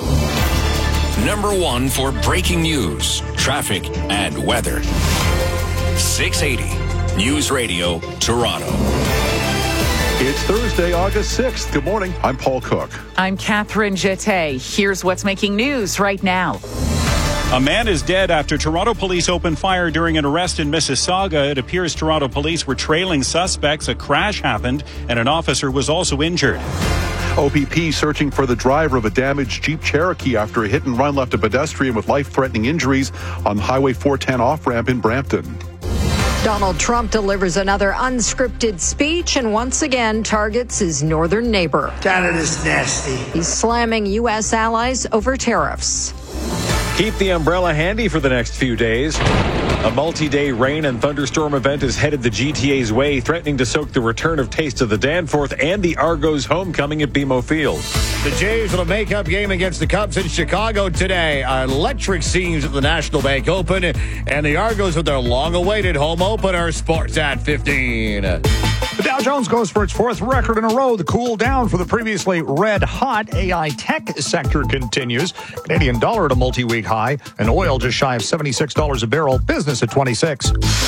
Speaker 19: Number one for breaking news, traffic, and weather. six eighty News Radio, Toronto.
Speaker 1: It's Thursday, August sixth. Good morning. I'm Paul Cook.
Speaker 5: I'm Catherine Jeté. Here's what's making news right now.
Speaker 26: A man is dead after Toronto police opened fire during an arrest in Mississauga. It appears Toronto police were trailing suspects. A crash happened, and an officer was also injured.
Speaker 1: O P P searching for the driver of a damaged Jeep Cherokee after a hit and run left a pedestrian with life-threatening injuries on Highway four ten off-ramp in Brampton.
Speaker 27: Donald Trump delivers another unscripted speech and once again targets his northern neighbor.
Speaker 28: Canada's nasty.
Speaker 27: He's slamming U S allies over tariffs.
Speaker 29: Keep the umbrella handy for the next few days. A multi-day rain and thunderstorm event is headed the G T A's way, threatening to soak the return of Taste of the Danforth and the Argos homecoming at B M O Field.
Speaker 30: The Jays with a makeup game against the Cubs in Chicago today. Electric scenes at the National Bank Open, and the Argos with their long-awaited home opener. Sports at fifteen.
Speaker 10: The Dow Jones goes for its fourth record in a row. The cool down for the previously red-hot A I tech sector continues. Canadian dollar at a multi-week high, and oil just shy of seventy-six dollars a barrel. Business at twenty-six.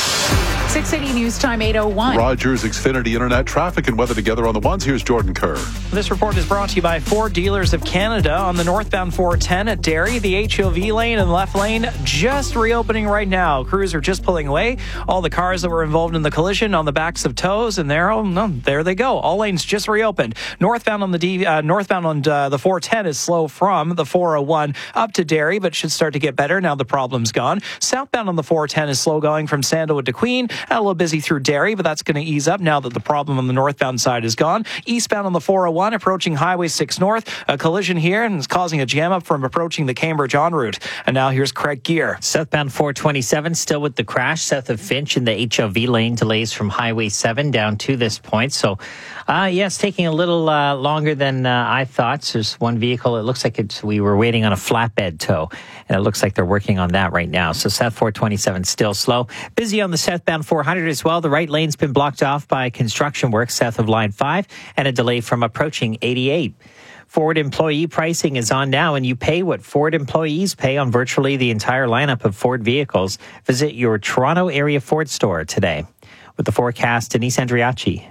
Speaker 5: six eighty News Time, eight oh one.
Speaker 1: Rogers, Xfinity Internet, traffic and weather together on the ones. Here's Jordan Kerr.
Speaker 20: This report is brought to you by Ford Dealers of Canada. On the northbound four ten at Derry, the H O V lane and left lane just reopening right now. Crews are just pulling away all the cars that were involved in the collision on the backs of tows, and there, oh, no, there they go. All lanes just reopened. Northbound on the D, uh, northbound on uh, the four ten is slow from the four oh one up to Derry, but should start to get better now the problem's gone. Southbound on the four ten is slow going from Sandalwood to Queen. A little busy through Derry, but that's going to ease up now that the problem on the northbound side is gone. Eastbound on the four oh one, approaching Highway six North. A collision here and it's causing a jam up from approaching the Cambridge en route. And now here's Craig Gear.
Speaker 21: Southbound four twenty-seven still with the crash south of Finch in the H O V lane. Delays from Highway seven down to this point. So, uh, yes, taking a little uh, longer than uh, I thought. So there's one vehicle. It looks like it's, we were waiting on a flatbed tow, and it looks like they're working on that right now. So South four twenty-seven still slow. Busy on the southbound four hundred as well. The right lane's been blocked off by construction work south of line five and a delay from approaching eighty-eight. Ford employee pricing is on now, and you pay what Ford employees pay on virtually the entire lineup of Ford vehicles. Visit your Toronto area Ford store today. With the forecast, Denise Andriachi.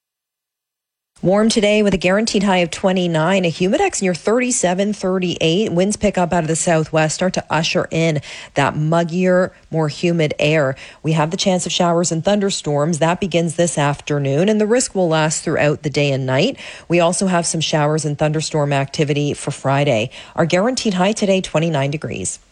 Speaker 22: Warm today with a guaranteed high of twenty-nine, a humidex near thirty-seven, thirty-eight. Winds pick up out of the southwest, start to usher in that muggier, more humid air. We have the chance of showers and thunderstorms. That begins this afternoon, and the risk will last throughout the day and night. We also have some showers and thunderstorm activity for Friday. Our guaranteed high today, twenty-nine degrees.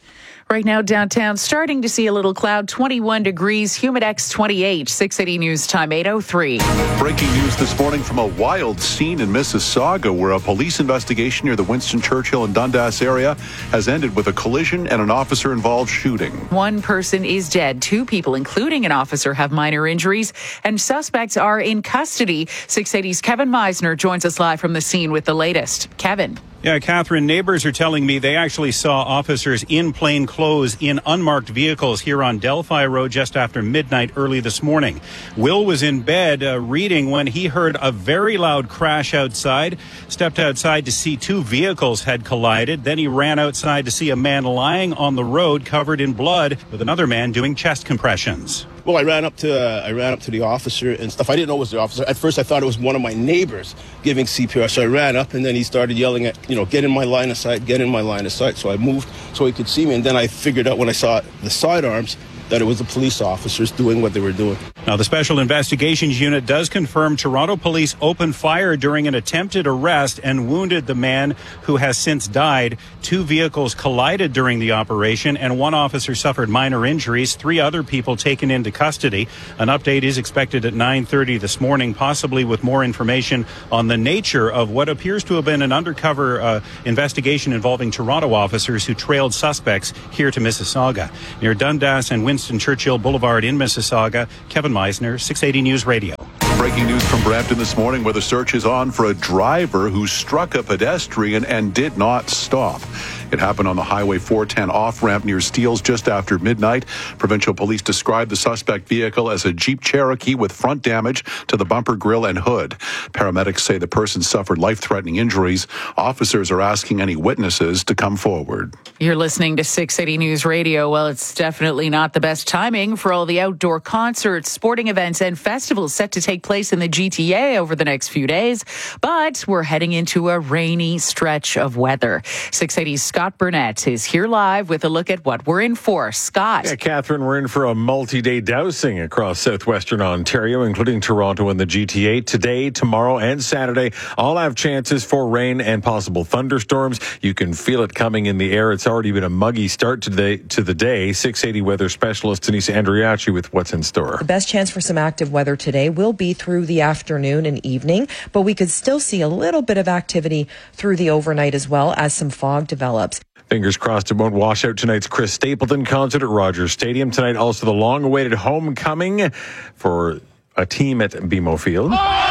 Speaker 5: Right now, downtown, starting to see a little cloud, twenty-one degrees, Humidex twenty-eight, six eighty News Time, eight oh three.
Speaker 1: Breaking news this morning from a wild scene in Mississauga where a police investigation near the Winston Churchill and Dundas area has ended with a collision and an officer-involved shooting.
Speaker 5: One person is dead. Two people, including an officer, have minor injuries, and suspects are in custody. six eighty's Kevin Meisner joins us live from the scene with the latest. Kevin.
Speaker 26: Yeah, Catherine, neighbors are telling me they actually saw officers in plain clothes in unmarked vehicles here on Delphi Road just after midnight early this morning. Will was in bed uh, reading when he heard a very loud crash outside, stepped outside to see two vehicles had collided. Then he ran outside to see a man lying on the road covered in blood with another man doing chest compressions.
Speaker 3: Well, I ran up to uh, I ran up to the officer and stuff. I didn't know it was the officer. At first, I thought it was one of my neighbors giving C P R. So I ran up, and then he started yelling at, you know, get in my line of sight, get in my line of sight. So I moved so he could see me, and then I figured out when I saw the sidearms that it was the police officers doing what they were doing.
Speaker 26: Now, the Special Investigations Unit does confirm Toronto police opened fire during an attempted arrest and wounded the man who has since died. Two vehicles collided during the operation, and one officer suffered minor injuries. Three other people taken into custody. An update is expected at nine thirty this morning, possibly with more information on the nature of what appears to have been an undercover uh, investigation involving Toronto officers who trailed suspects here to Mississauga. Near Dundas and Winston Churchill Boulevard in Mississauga, Kevin Meisner, six eighty News Radio.
Speaker 1: Breaking news from Brampton this morning where the search is on for a driver who struck a pedestrian and did not stop. It happened on the Highway four ten off-ramp near Steeles just after midnight. Provincial police described the suspect vehicle as a Jeep Cherokee with front damage to the bumper, grille, and hood. Paramedics say the person suffered life-threatening injuries. Officers are asking any witnesses to come forward.
Speaker 5: You're listening to six eighty News Radio. Well, it's definitely not the best timing for all the outdoor concerts, sporting events, and festivals set to take place in the G T A over the next few days. But we're heading into a rainy stretch of weather. six eighty's Scott Burnett is here live with a look at what we're in for. Scott.
Speaker 29: Yeah, Catherine, we're in for a multi-day dousing across southwestern Ontario, including Toronto and the G T A. Today, tomorrow, and Saturday all have chances for rain and possible thunderstorms. You can feel it coming in the air. It's already been a muggy start today to the day. six eighty weather specialist Denise Andriachi with what's in store.
Speaker 22: The best chance for some active weather today will be through the afternoon and evening, but we could still see a little bit of activity through the overnight as well as some fog develops.
Speaker 29: Fingers crossed it won't wash out tonight's Chris Stapleton concert at Rogers Stadium. Tonight also the long-awaited homecoming for a team at B M O Field.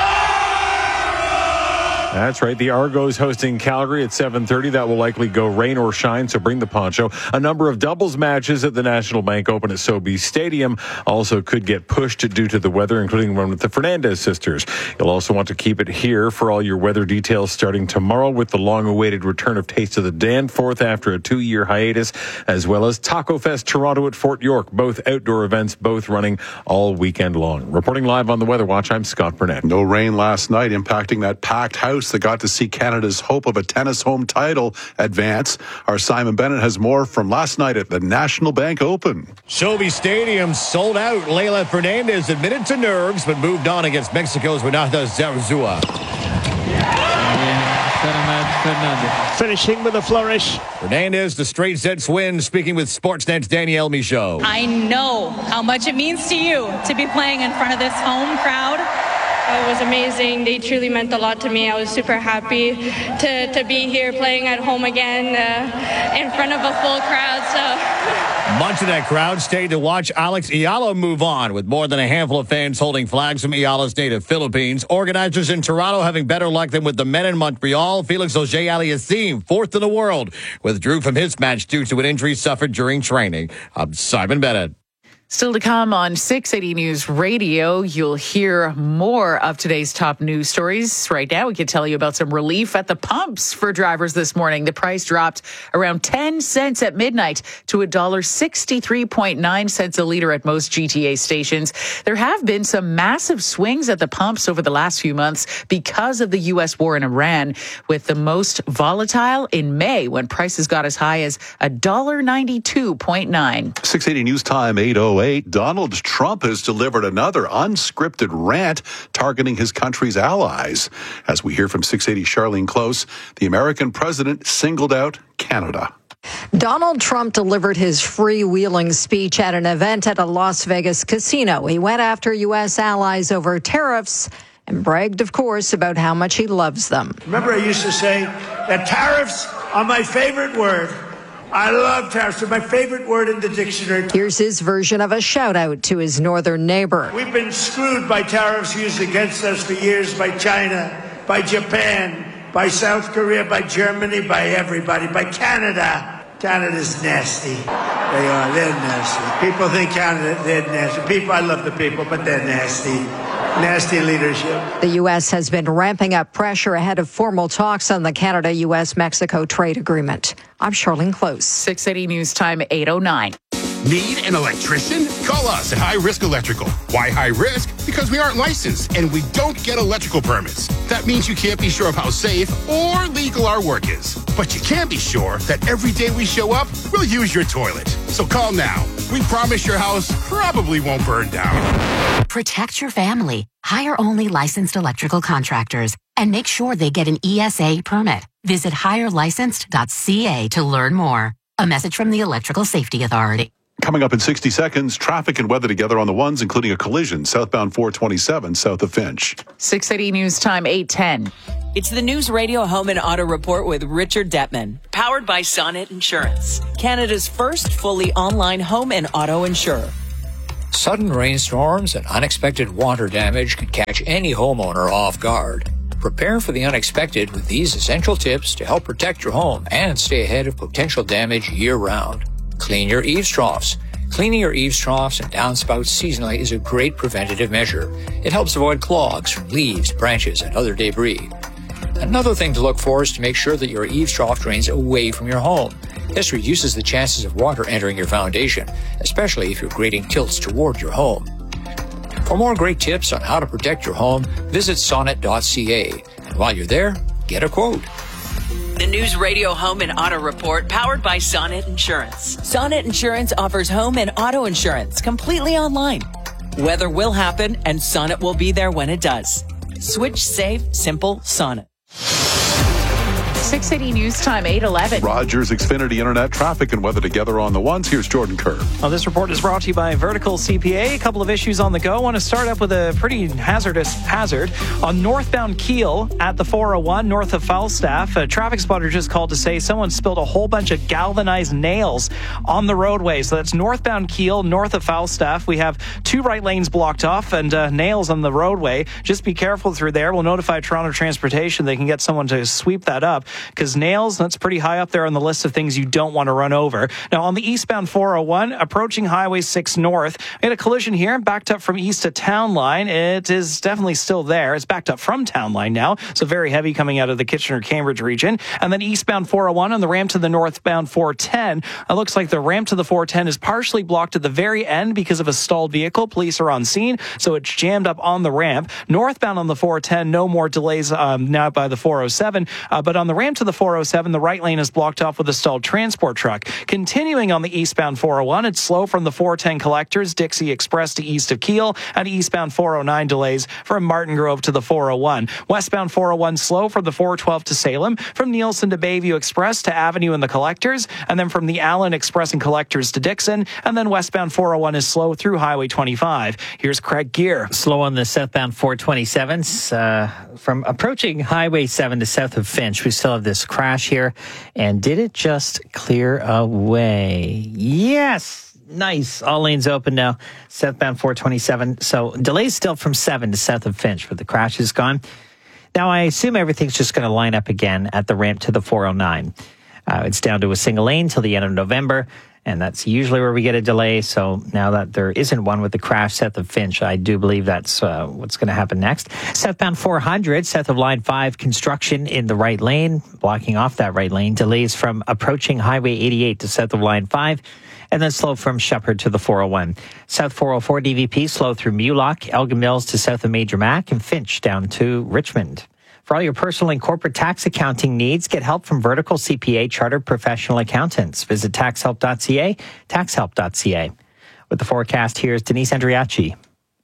Speaker 29: That's right. The Argos hosting Calgary at seven thirty. That will likely go rain or shine, so bring the poncho. A number of doubles matches at the National Bank Open at Sobeys Stadium also could get pushed due to the weather, including one with the Fernandez sisters. You'll also want to keep it here for all your weather details starting tomorrow with the long-awaited return of Taste of the Danforth after a two-year hiatus, as well as Taco Fest Toronto at Fort York. Both outdoor events, both running all weekend long. Reporting live on the Weather Watch, I'm Scott Burnett.
Speaker 1: No rain last night impacting that packed house that got to see Canada's hope of a tennis home title advance. Our Simon Bennett has more from last night at the National Bank Open.
Speaker 30: Sobeys Stadium sold out. Leylah Fernandez admitted to nerves, but moved on against Mexico's Renata Zarazua.
Speaker 4: Finishing with a flourish.
Speaker 30: Fernandez, the straight sets win, speaking with Sportsnet's Danielle Michaud.
Speaker 6: I know how much it means to you to be playing in front of this home crowd.
Speaker 7: It was amazing. They truly meant a lot to me. I was super happy to, to be here playing at home again uh, in front of a full crowd. So
Speaker 30: much of that crowd stayed to watch Alex Ayala move on, with more than a handful of fans holding flags from Ayala's native Philippines. Organizers in Toronto having better luck than with the men in Montreal. Felix Auger-Aliassime, fourth in the world, withdrew from his match due to an injury suffered during training. I'm Simon Bennett.
Speaker 5: Still to come on six eighty News Radio, you'll hear more of today's top news stories. Right now, we can tell you about some relief at the pumps for drivers this morning. The price dropped around ten cents at midnight to one dollar sixty-three point nine cents a liter at most G T A stations. There have been some massive swings at the pumps over the last few months because of the U S war in Iran, with the most volatile in May when prices got as high as one dollar ninety-two point nine.
Speaker 1: six eighty News Time, eight oh eight. Donald Trump has delivered another unscripted rant targeting his country's allies. As we hear from six eighty Charlene Close, the American president singled out Canada.
Speaker 27: Donald Trump delivered his freewheeling speech at an event at a Las Vegas casino. He went after U S allies over tariffs and bragged, of course, about how much he loves them.
Speaker 2: Remember, I used to say that tariffs are my favorite word. I love tariffs. They're my favorite word in the dictionary.
Speaker 27: Here's his version of a shout out to his northern neighbor.
Speaker 2: We've been screwed by tariffs used against us for years by China, by Japan, by South Korea, by Germany, by everybody, by Canada. Canada's nasty. They are. They're nasty. People think Canada, they're nasty. People, I love the people, but they're nasty. Nasty leadership.
Speaker 27: The U S has been ramping up pressure ahead of formal talks on the Canada-U S Mexico trade agreement. I'm Charlene Close.
Speaker 5: six eighty News Time, eight oh nine.
Speaker 13: Need an electrician? Call us at High Risk Electrical. Why high risk? Because we aren't licensed and we don't get electrical permits. That means you can't be sure of how safe or legal our work is. But you can be sure that every day we show up, we'll use your toilet. So call now. We promise your house probably won't burn down.
Speaker 14: Protect your family. Hire only licensed electrical contractors and make sure they get an E S A permit. Visit hire licensed dot c a to learn more. A message from the Electrical Safety Authority.
Speaker 1: Coming up in sixty seconds, traffic and weather together on the ones, including a collision southbound four twenty-seven south of Finch.
Speaker 5: six eighty News Time, eight ten.
Speaker 15: It's the News Radio Home and Auto Report with Richard Detman, powered by Sonnet Insurance, Canada's first fully online home and auto insurer.
Speaker 16: Sudden rainstorms and unexpected water damage can catch any homeowner off guard. Prepare for the unexpected with these essential tips to help protect your home and stay ahead of potential damage year-round. Clean your eaves troughs. Cleaning your eaves troughs and downspouts seasonally is a great preventative measure. It helps avoid clogs from leaves, branches, and other debris. Another thing to look for is to make sure that your eaves trough drains away from your home. This reduces the chances of water entering your foundation, especially if your grading tilts toward your home. For more great tips on how to protect your home, visit sonnet dot c a. And while you're there, get a quote.
Speaker 15: The News Radio Home and Auto Report, powered by Sonnet Insurance. Sonnet Insurance offers home and auto insurance completely online. Weather will happen, and Sonnet will be there when it does. Switch safe, simple, Sonnet.
Speaker 5: six eighty News Time, eight eleven.
Speaker 1: Rogers Xfinity Internet traffic and weather together on the ones. Here's Jordan Kerr.
Speaker 20: Well, this report is brought to you by Vertical C P A. A couple of issues on the go. I want to start up with a pretty hazardous hazard. On northbound Kiel at the four oh one north of Falstaff, a traffic spotter just called to say someone spilled a whole bunch of galvanized nails on the roadway. So that's northbound Kiel, north of Falstaff. We have two right lanes blocked off and uh, nails on the roadway. Just be careful through there. We'll notify Toronto Transportation. They can get someone to sweep that up, because nails, that's pretty high up there on the list of things you don't want to run over. Now, on the eastbound four oh one, approaching Highway six North, we had a collision here, backed up from east to Town Line. It is definitely still there. It's backed up from Town Line now, so very heavy coming out of the Kitchener-Cambridge region. And then eastbound four oh one on the ramp to the northbound four ten. It looks like the ramp to the four ten is partially blocked at the very end because of a stalled vehicle. Police are on scene, so it's jammed up on the ramp. Northbound on the four ten, no more delays um, now by the four oh seven, uh, but on the ramp to the four oh seven, the right lane is blocked off with a stalled transport truck. Continuing on the eastbound four oh one, it's slow from the four ten collectors, Dixie Express to east of Kiel, and eastbound four oh nine delays from Martin Grove to the four oh one. Westbound four oh one slow from the four twelve to Salem, from Nielsen to Bayview Express to Avenue and the collectors, and then from the Allen Express and collectors to Dixon, and then westbound four oh one is slow through Highway twenty-five. Here's Craig Gear.
Speaker 21: Slow on the southbound four twenty-seven uh, from approaching Highway seven to south of Finch. We still have this crash here. And did it just clear away? Yes. Nice. All lanes open now. Southbound four twenty-seven. So delays still from seven to south of Finch, but the crash is gone. Now, I assume everything's just going to line up again at the ramp to the four oh nine. Uh, it's down to a single lane till the end of November. And that's usually where we get a delay. So now that there isn't one with the crash south of Finch, I do believe that's uh, what's going to happen next. Southbound four hundred, south of Line five, construction in the right lane, blocking off that right lane. Delays from approaching Highway eighty-eight to south of Line five, and then slow from Shepherd to the four oh one. South four oh four D V P, slow through Mulock, Elgin Mills to south of Major Mac, and Finch down to Richmond. For all your personal and corporate tax accounting needs, get help from Vertical C P A Chartered Professional Accountants. Visit tax help dot c a, tax help dot c a. With the forecast, here's Denise Andriachi.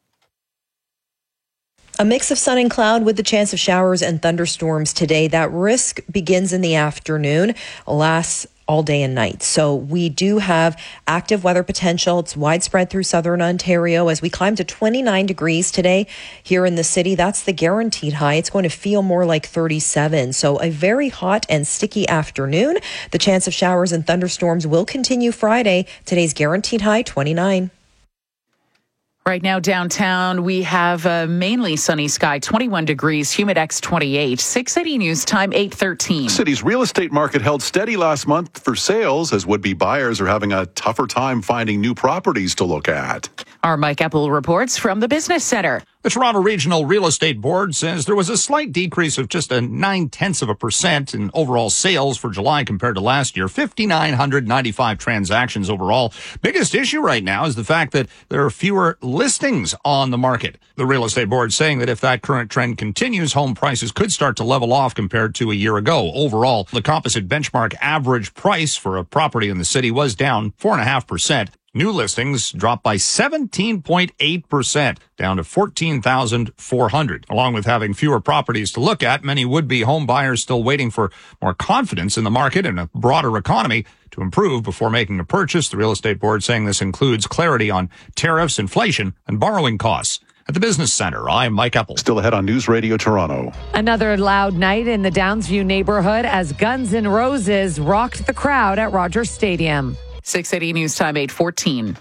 Speaker 22: A mix of sun and cloud with the chance of showers and thunderstorms today. That risk begins in the afternoon, lasts all day and night. So we do have active weather potential. It's widespread through southern Ontario as we climb to twenty-nine degrees today here in the city. That's the guaranteed high. It's going to feel more like thirty-seven. So a very hot and sticky afternoon. The chance of showers and thunderstorms will continue Friday. Today's guaranteed high, twenty-nine.
Speaker 5: Right now downtown, we have a mainly sunny sky, twenty-one degrees, Humidex twenty-eight. six eighty News Time, eight thirteen.
Speaker 1: City's real estate market held steady last month for sales as would-be buyers are having a tougher time finding new properties to look at.
Speaker 5: Our Mike Epple reports from the Business Center.
Speaker 10: The Toronto Regional Real Estate Board says there was a slight decrease of just a nine-tenths of a percent in overall sales for July compared to last year. five thousand nine hundred ninety-five transactions overall. Biggest issue right now is the fact that there are fewer listings on the market. The Real Estate Board saying that if that current trend continues, home prices could start to level off compared to a year ago. Overall, the composite benchmark average price for a property in the city was down four point five percent. New listings dropped by seventeen point eight percent, down to fourteen thousand four hundred. Along with having fewer properties to look at, many would-be home buyers still waiting for more confidence in the market and a broader economy to improve before making a purchase. The Real Estate Board saying this includes clarity on tariffs, inflation, and borrowing costs. At the Business Center, I'm Mike Epple.
Speaker 1: Still ahead on News Radio Toronto.
Speaker 27: Another loud night in the Downsview neighborhood as Guns N' Roses rocked the crowd at Rogers Stadium.
Speaker 5: six eighty News Time, eight fourteen.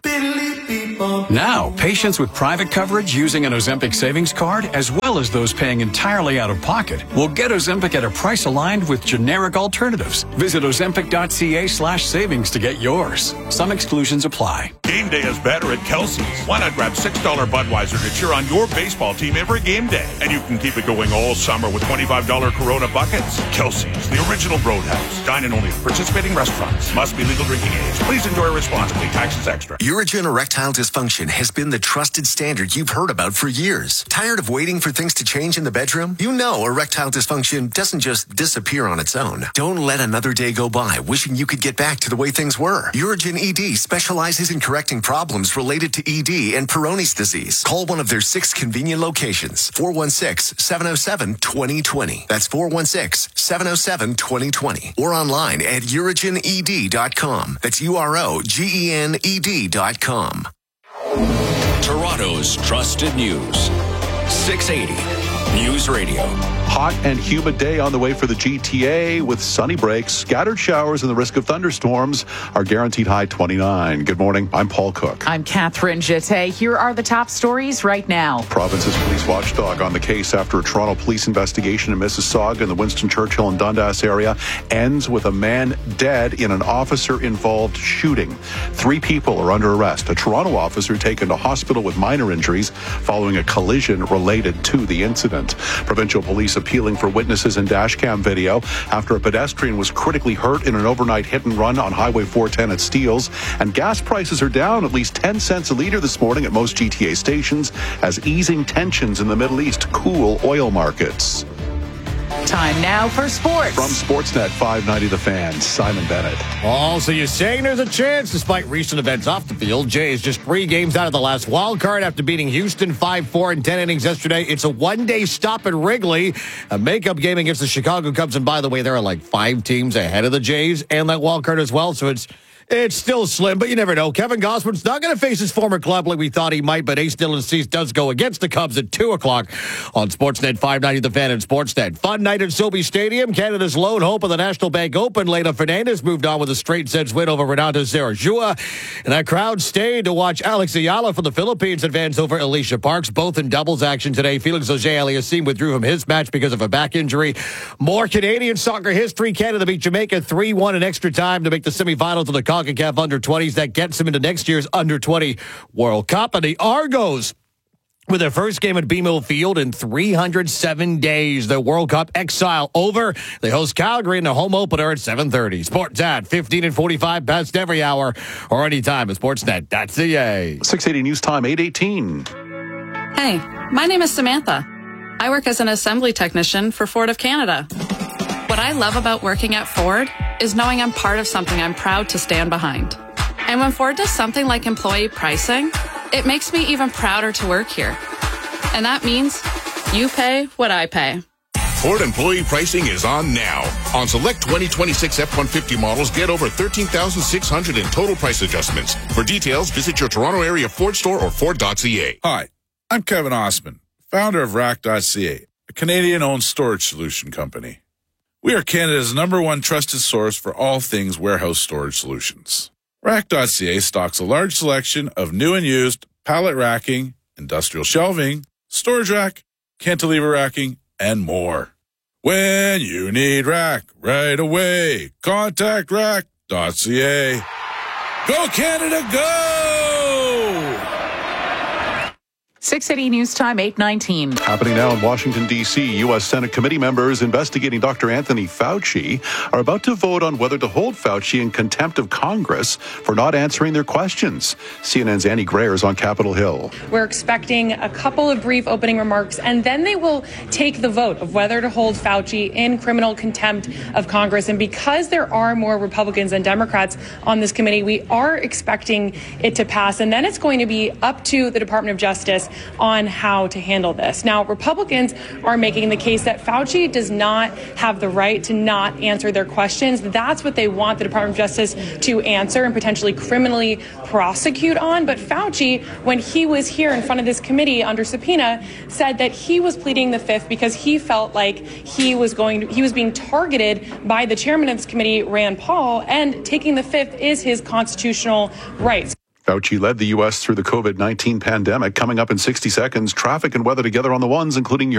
Speaker 19: Now, patients with private coverage using an Ozempic savings card, as well as those paying entirely out of pocket, will get Ozempic at a price aligned with generic alternatives. Visit ozempic.ca slash savings to get yours. Some exclusions apply.
Speaker 8: Game day is better at Kelsey's. Why not grab six dollars Budweiser to cheer on your baseball team every game day? And you can keep it going all summer with twenty-five dollars Corona buckets. Kelsey's, the original Roadhouse. Dine in only at participating restaurants. Must be legal drinking age. Please enjoy responsibly. Taxes extra.
Speaker 9: Urigen erectile dysfunction has been the trusted standard you've heard about for years. Tired of waiting for things to change in the bedroom? You know erectile dysfunction doesn't just disappear on its own. Don't let another day go by wishing you could get back to the way things were. Urigen E D specializes in correcting problems related to E D and Peyronie's disease. Call one of their six convenient locations. four one six, seven oh seven, two oh two oh. That's four one six, seven oh seven, two oh two oh. Or online at urigen e d dot com. That's U R O G E N E D dot com.
Speaker 19: Toronto's trusted news. six eighty News Radio.
Speaker 1: Hot and humid day on the way for the G T A with sunny breaks, scattered showers, and the risk of thunderstorms. Our guaranteed high twenty-nine. Good morning. I'm Paul Cook.
Speaker 5: I'm Catherine Jeté. Here are the top stories right now.
Speaker 1: Province's police watchdog on the case after a Toronto police investigation in Mississauga in the Winston Churchill and Dundas area ends with a man dead in an officer-involved shooting. Three people are under arrest. A Toronto officer taken to hospital with minor injuries following a collision related to the incident. Provincial police appealing for witnesses in dashcam video after a pedestrian was critically hurt in an overnight hit and run on Highway four ten at Steeles. And gas prices are down at least ten cents a litre this morning at most G T A stations as easing tensions in the Middle East cool oil markets.
Speaker 5: Time now for sports.
Speaker 1: From Sportsnet five ninety The Fan, Simon Bennett.
Speaker 30: Oh, so you're saying there's a chance, despite recent events off the field. Jay is just three games out of the last wild card after beating Houston five four in ten innings yesterday. It's a one-day stop at Wrigley, a makeup game against the Chicago Cubs. And by the way, there are like five teams ahead of the Jays and that wild card as well, so it's It's still slim, but you never know. Kevin Gausman's not going to face his former club like we thought he might, but Ace Dylan Cease does go against the Cubs at two o'clock on Sportsnet five ninety The Fan and Sportsnet. Fun night at Sobe Stadium. Canada's lone hope of the National Bank Open. Leylah Fernandez moved on with a straight sets win over Renata Zarajua. And that crowd stayed to watch Alex Ayala from the Philippines advance over Alicia Parks, both in doubles action today. Felix Auger-Aliassime withdrew from his match because of a back injury. More Canadian soccer history. Canada beat Jamaica three one in extra time to make the semifinals of the CONCACAF under twenties. That gets them into next year's under twenty World Cup. And the Argos, with their first game at B M O Field in three hundred seven days. The World Cup exile over. They host Calgary in the home opener at seven thirty. Sports at fifteen and forty-five past every hour or anytime at sportsnet dot c a.
Speaker 1: six eighty News Time, eight eighteen.
Speaker 11: Hey, my name is Samantha. I work as an assembly technician for Ford of Canada. What I love about working at Ford is knowing I'm part of something I'm proud to stand behind. And when Ford does something like employee pricing, it makes me even prouder to work here. And that means you pay what I pay.
Speaker 13: Ford employee pricing is on now. On select twenty twenty-six F one fifty models, get over thirteen thousand six hundred in total price adjustments. For details, visit your Toronto area Ford store or Ford dot C A.
Speaker 3: Hi, I'm Kevin Osman, founder of Rack dot C A, a Canadian-owned storage solution company. We are Canada's number one trusted source for all things warehouse storage solutions. Rack dot C A stocks a large selection of new and used pallet racking, industrial shelving, storage rack, cantilever racking, and more. When you need rack right away, contact Rack dot C A. Go Canada, go!
Speaker 5: six eighty News Time, eight nineteen.
Speaker 1: Happening now in Washington, D C, U S Senate committee members investigating Doctor Anthony Fauci are about to vote on whether to hold Fauci in contempt of Congress for not answering their questions. C N N's Annie Grayer is on Capitol Hill.
Speaker 12: We're expecting a couple of brief opening remarks, and then they will take the vote of whether to hold Fauci in criminal contempt of Congress. And because there are more Republicans than Democrats on this committee, we are expecting it to pass. And then it's going to be up to the Department of Justice on how to handle this. Now, Republicans are making the case that Fauci does not have the right to not answer their questions. That's what they want the Department of Justice to answer and potentially criminally prosecute on. But Fauci, when he was here in front of this committee under subpoena, said that he was pleading the fifth because he felt like he was going to, he was being targeted by the chairman of this committee, Rand Paul, and taking the fifth is his constitutional right.
Speaker 1: Fauci led the U S through the COVID nineteen pandemic. Coming up in sixty seconds, traffic and weather together on the ones, including your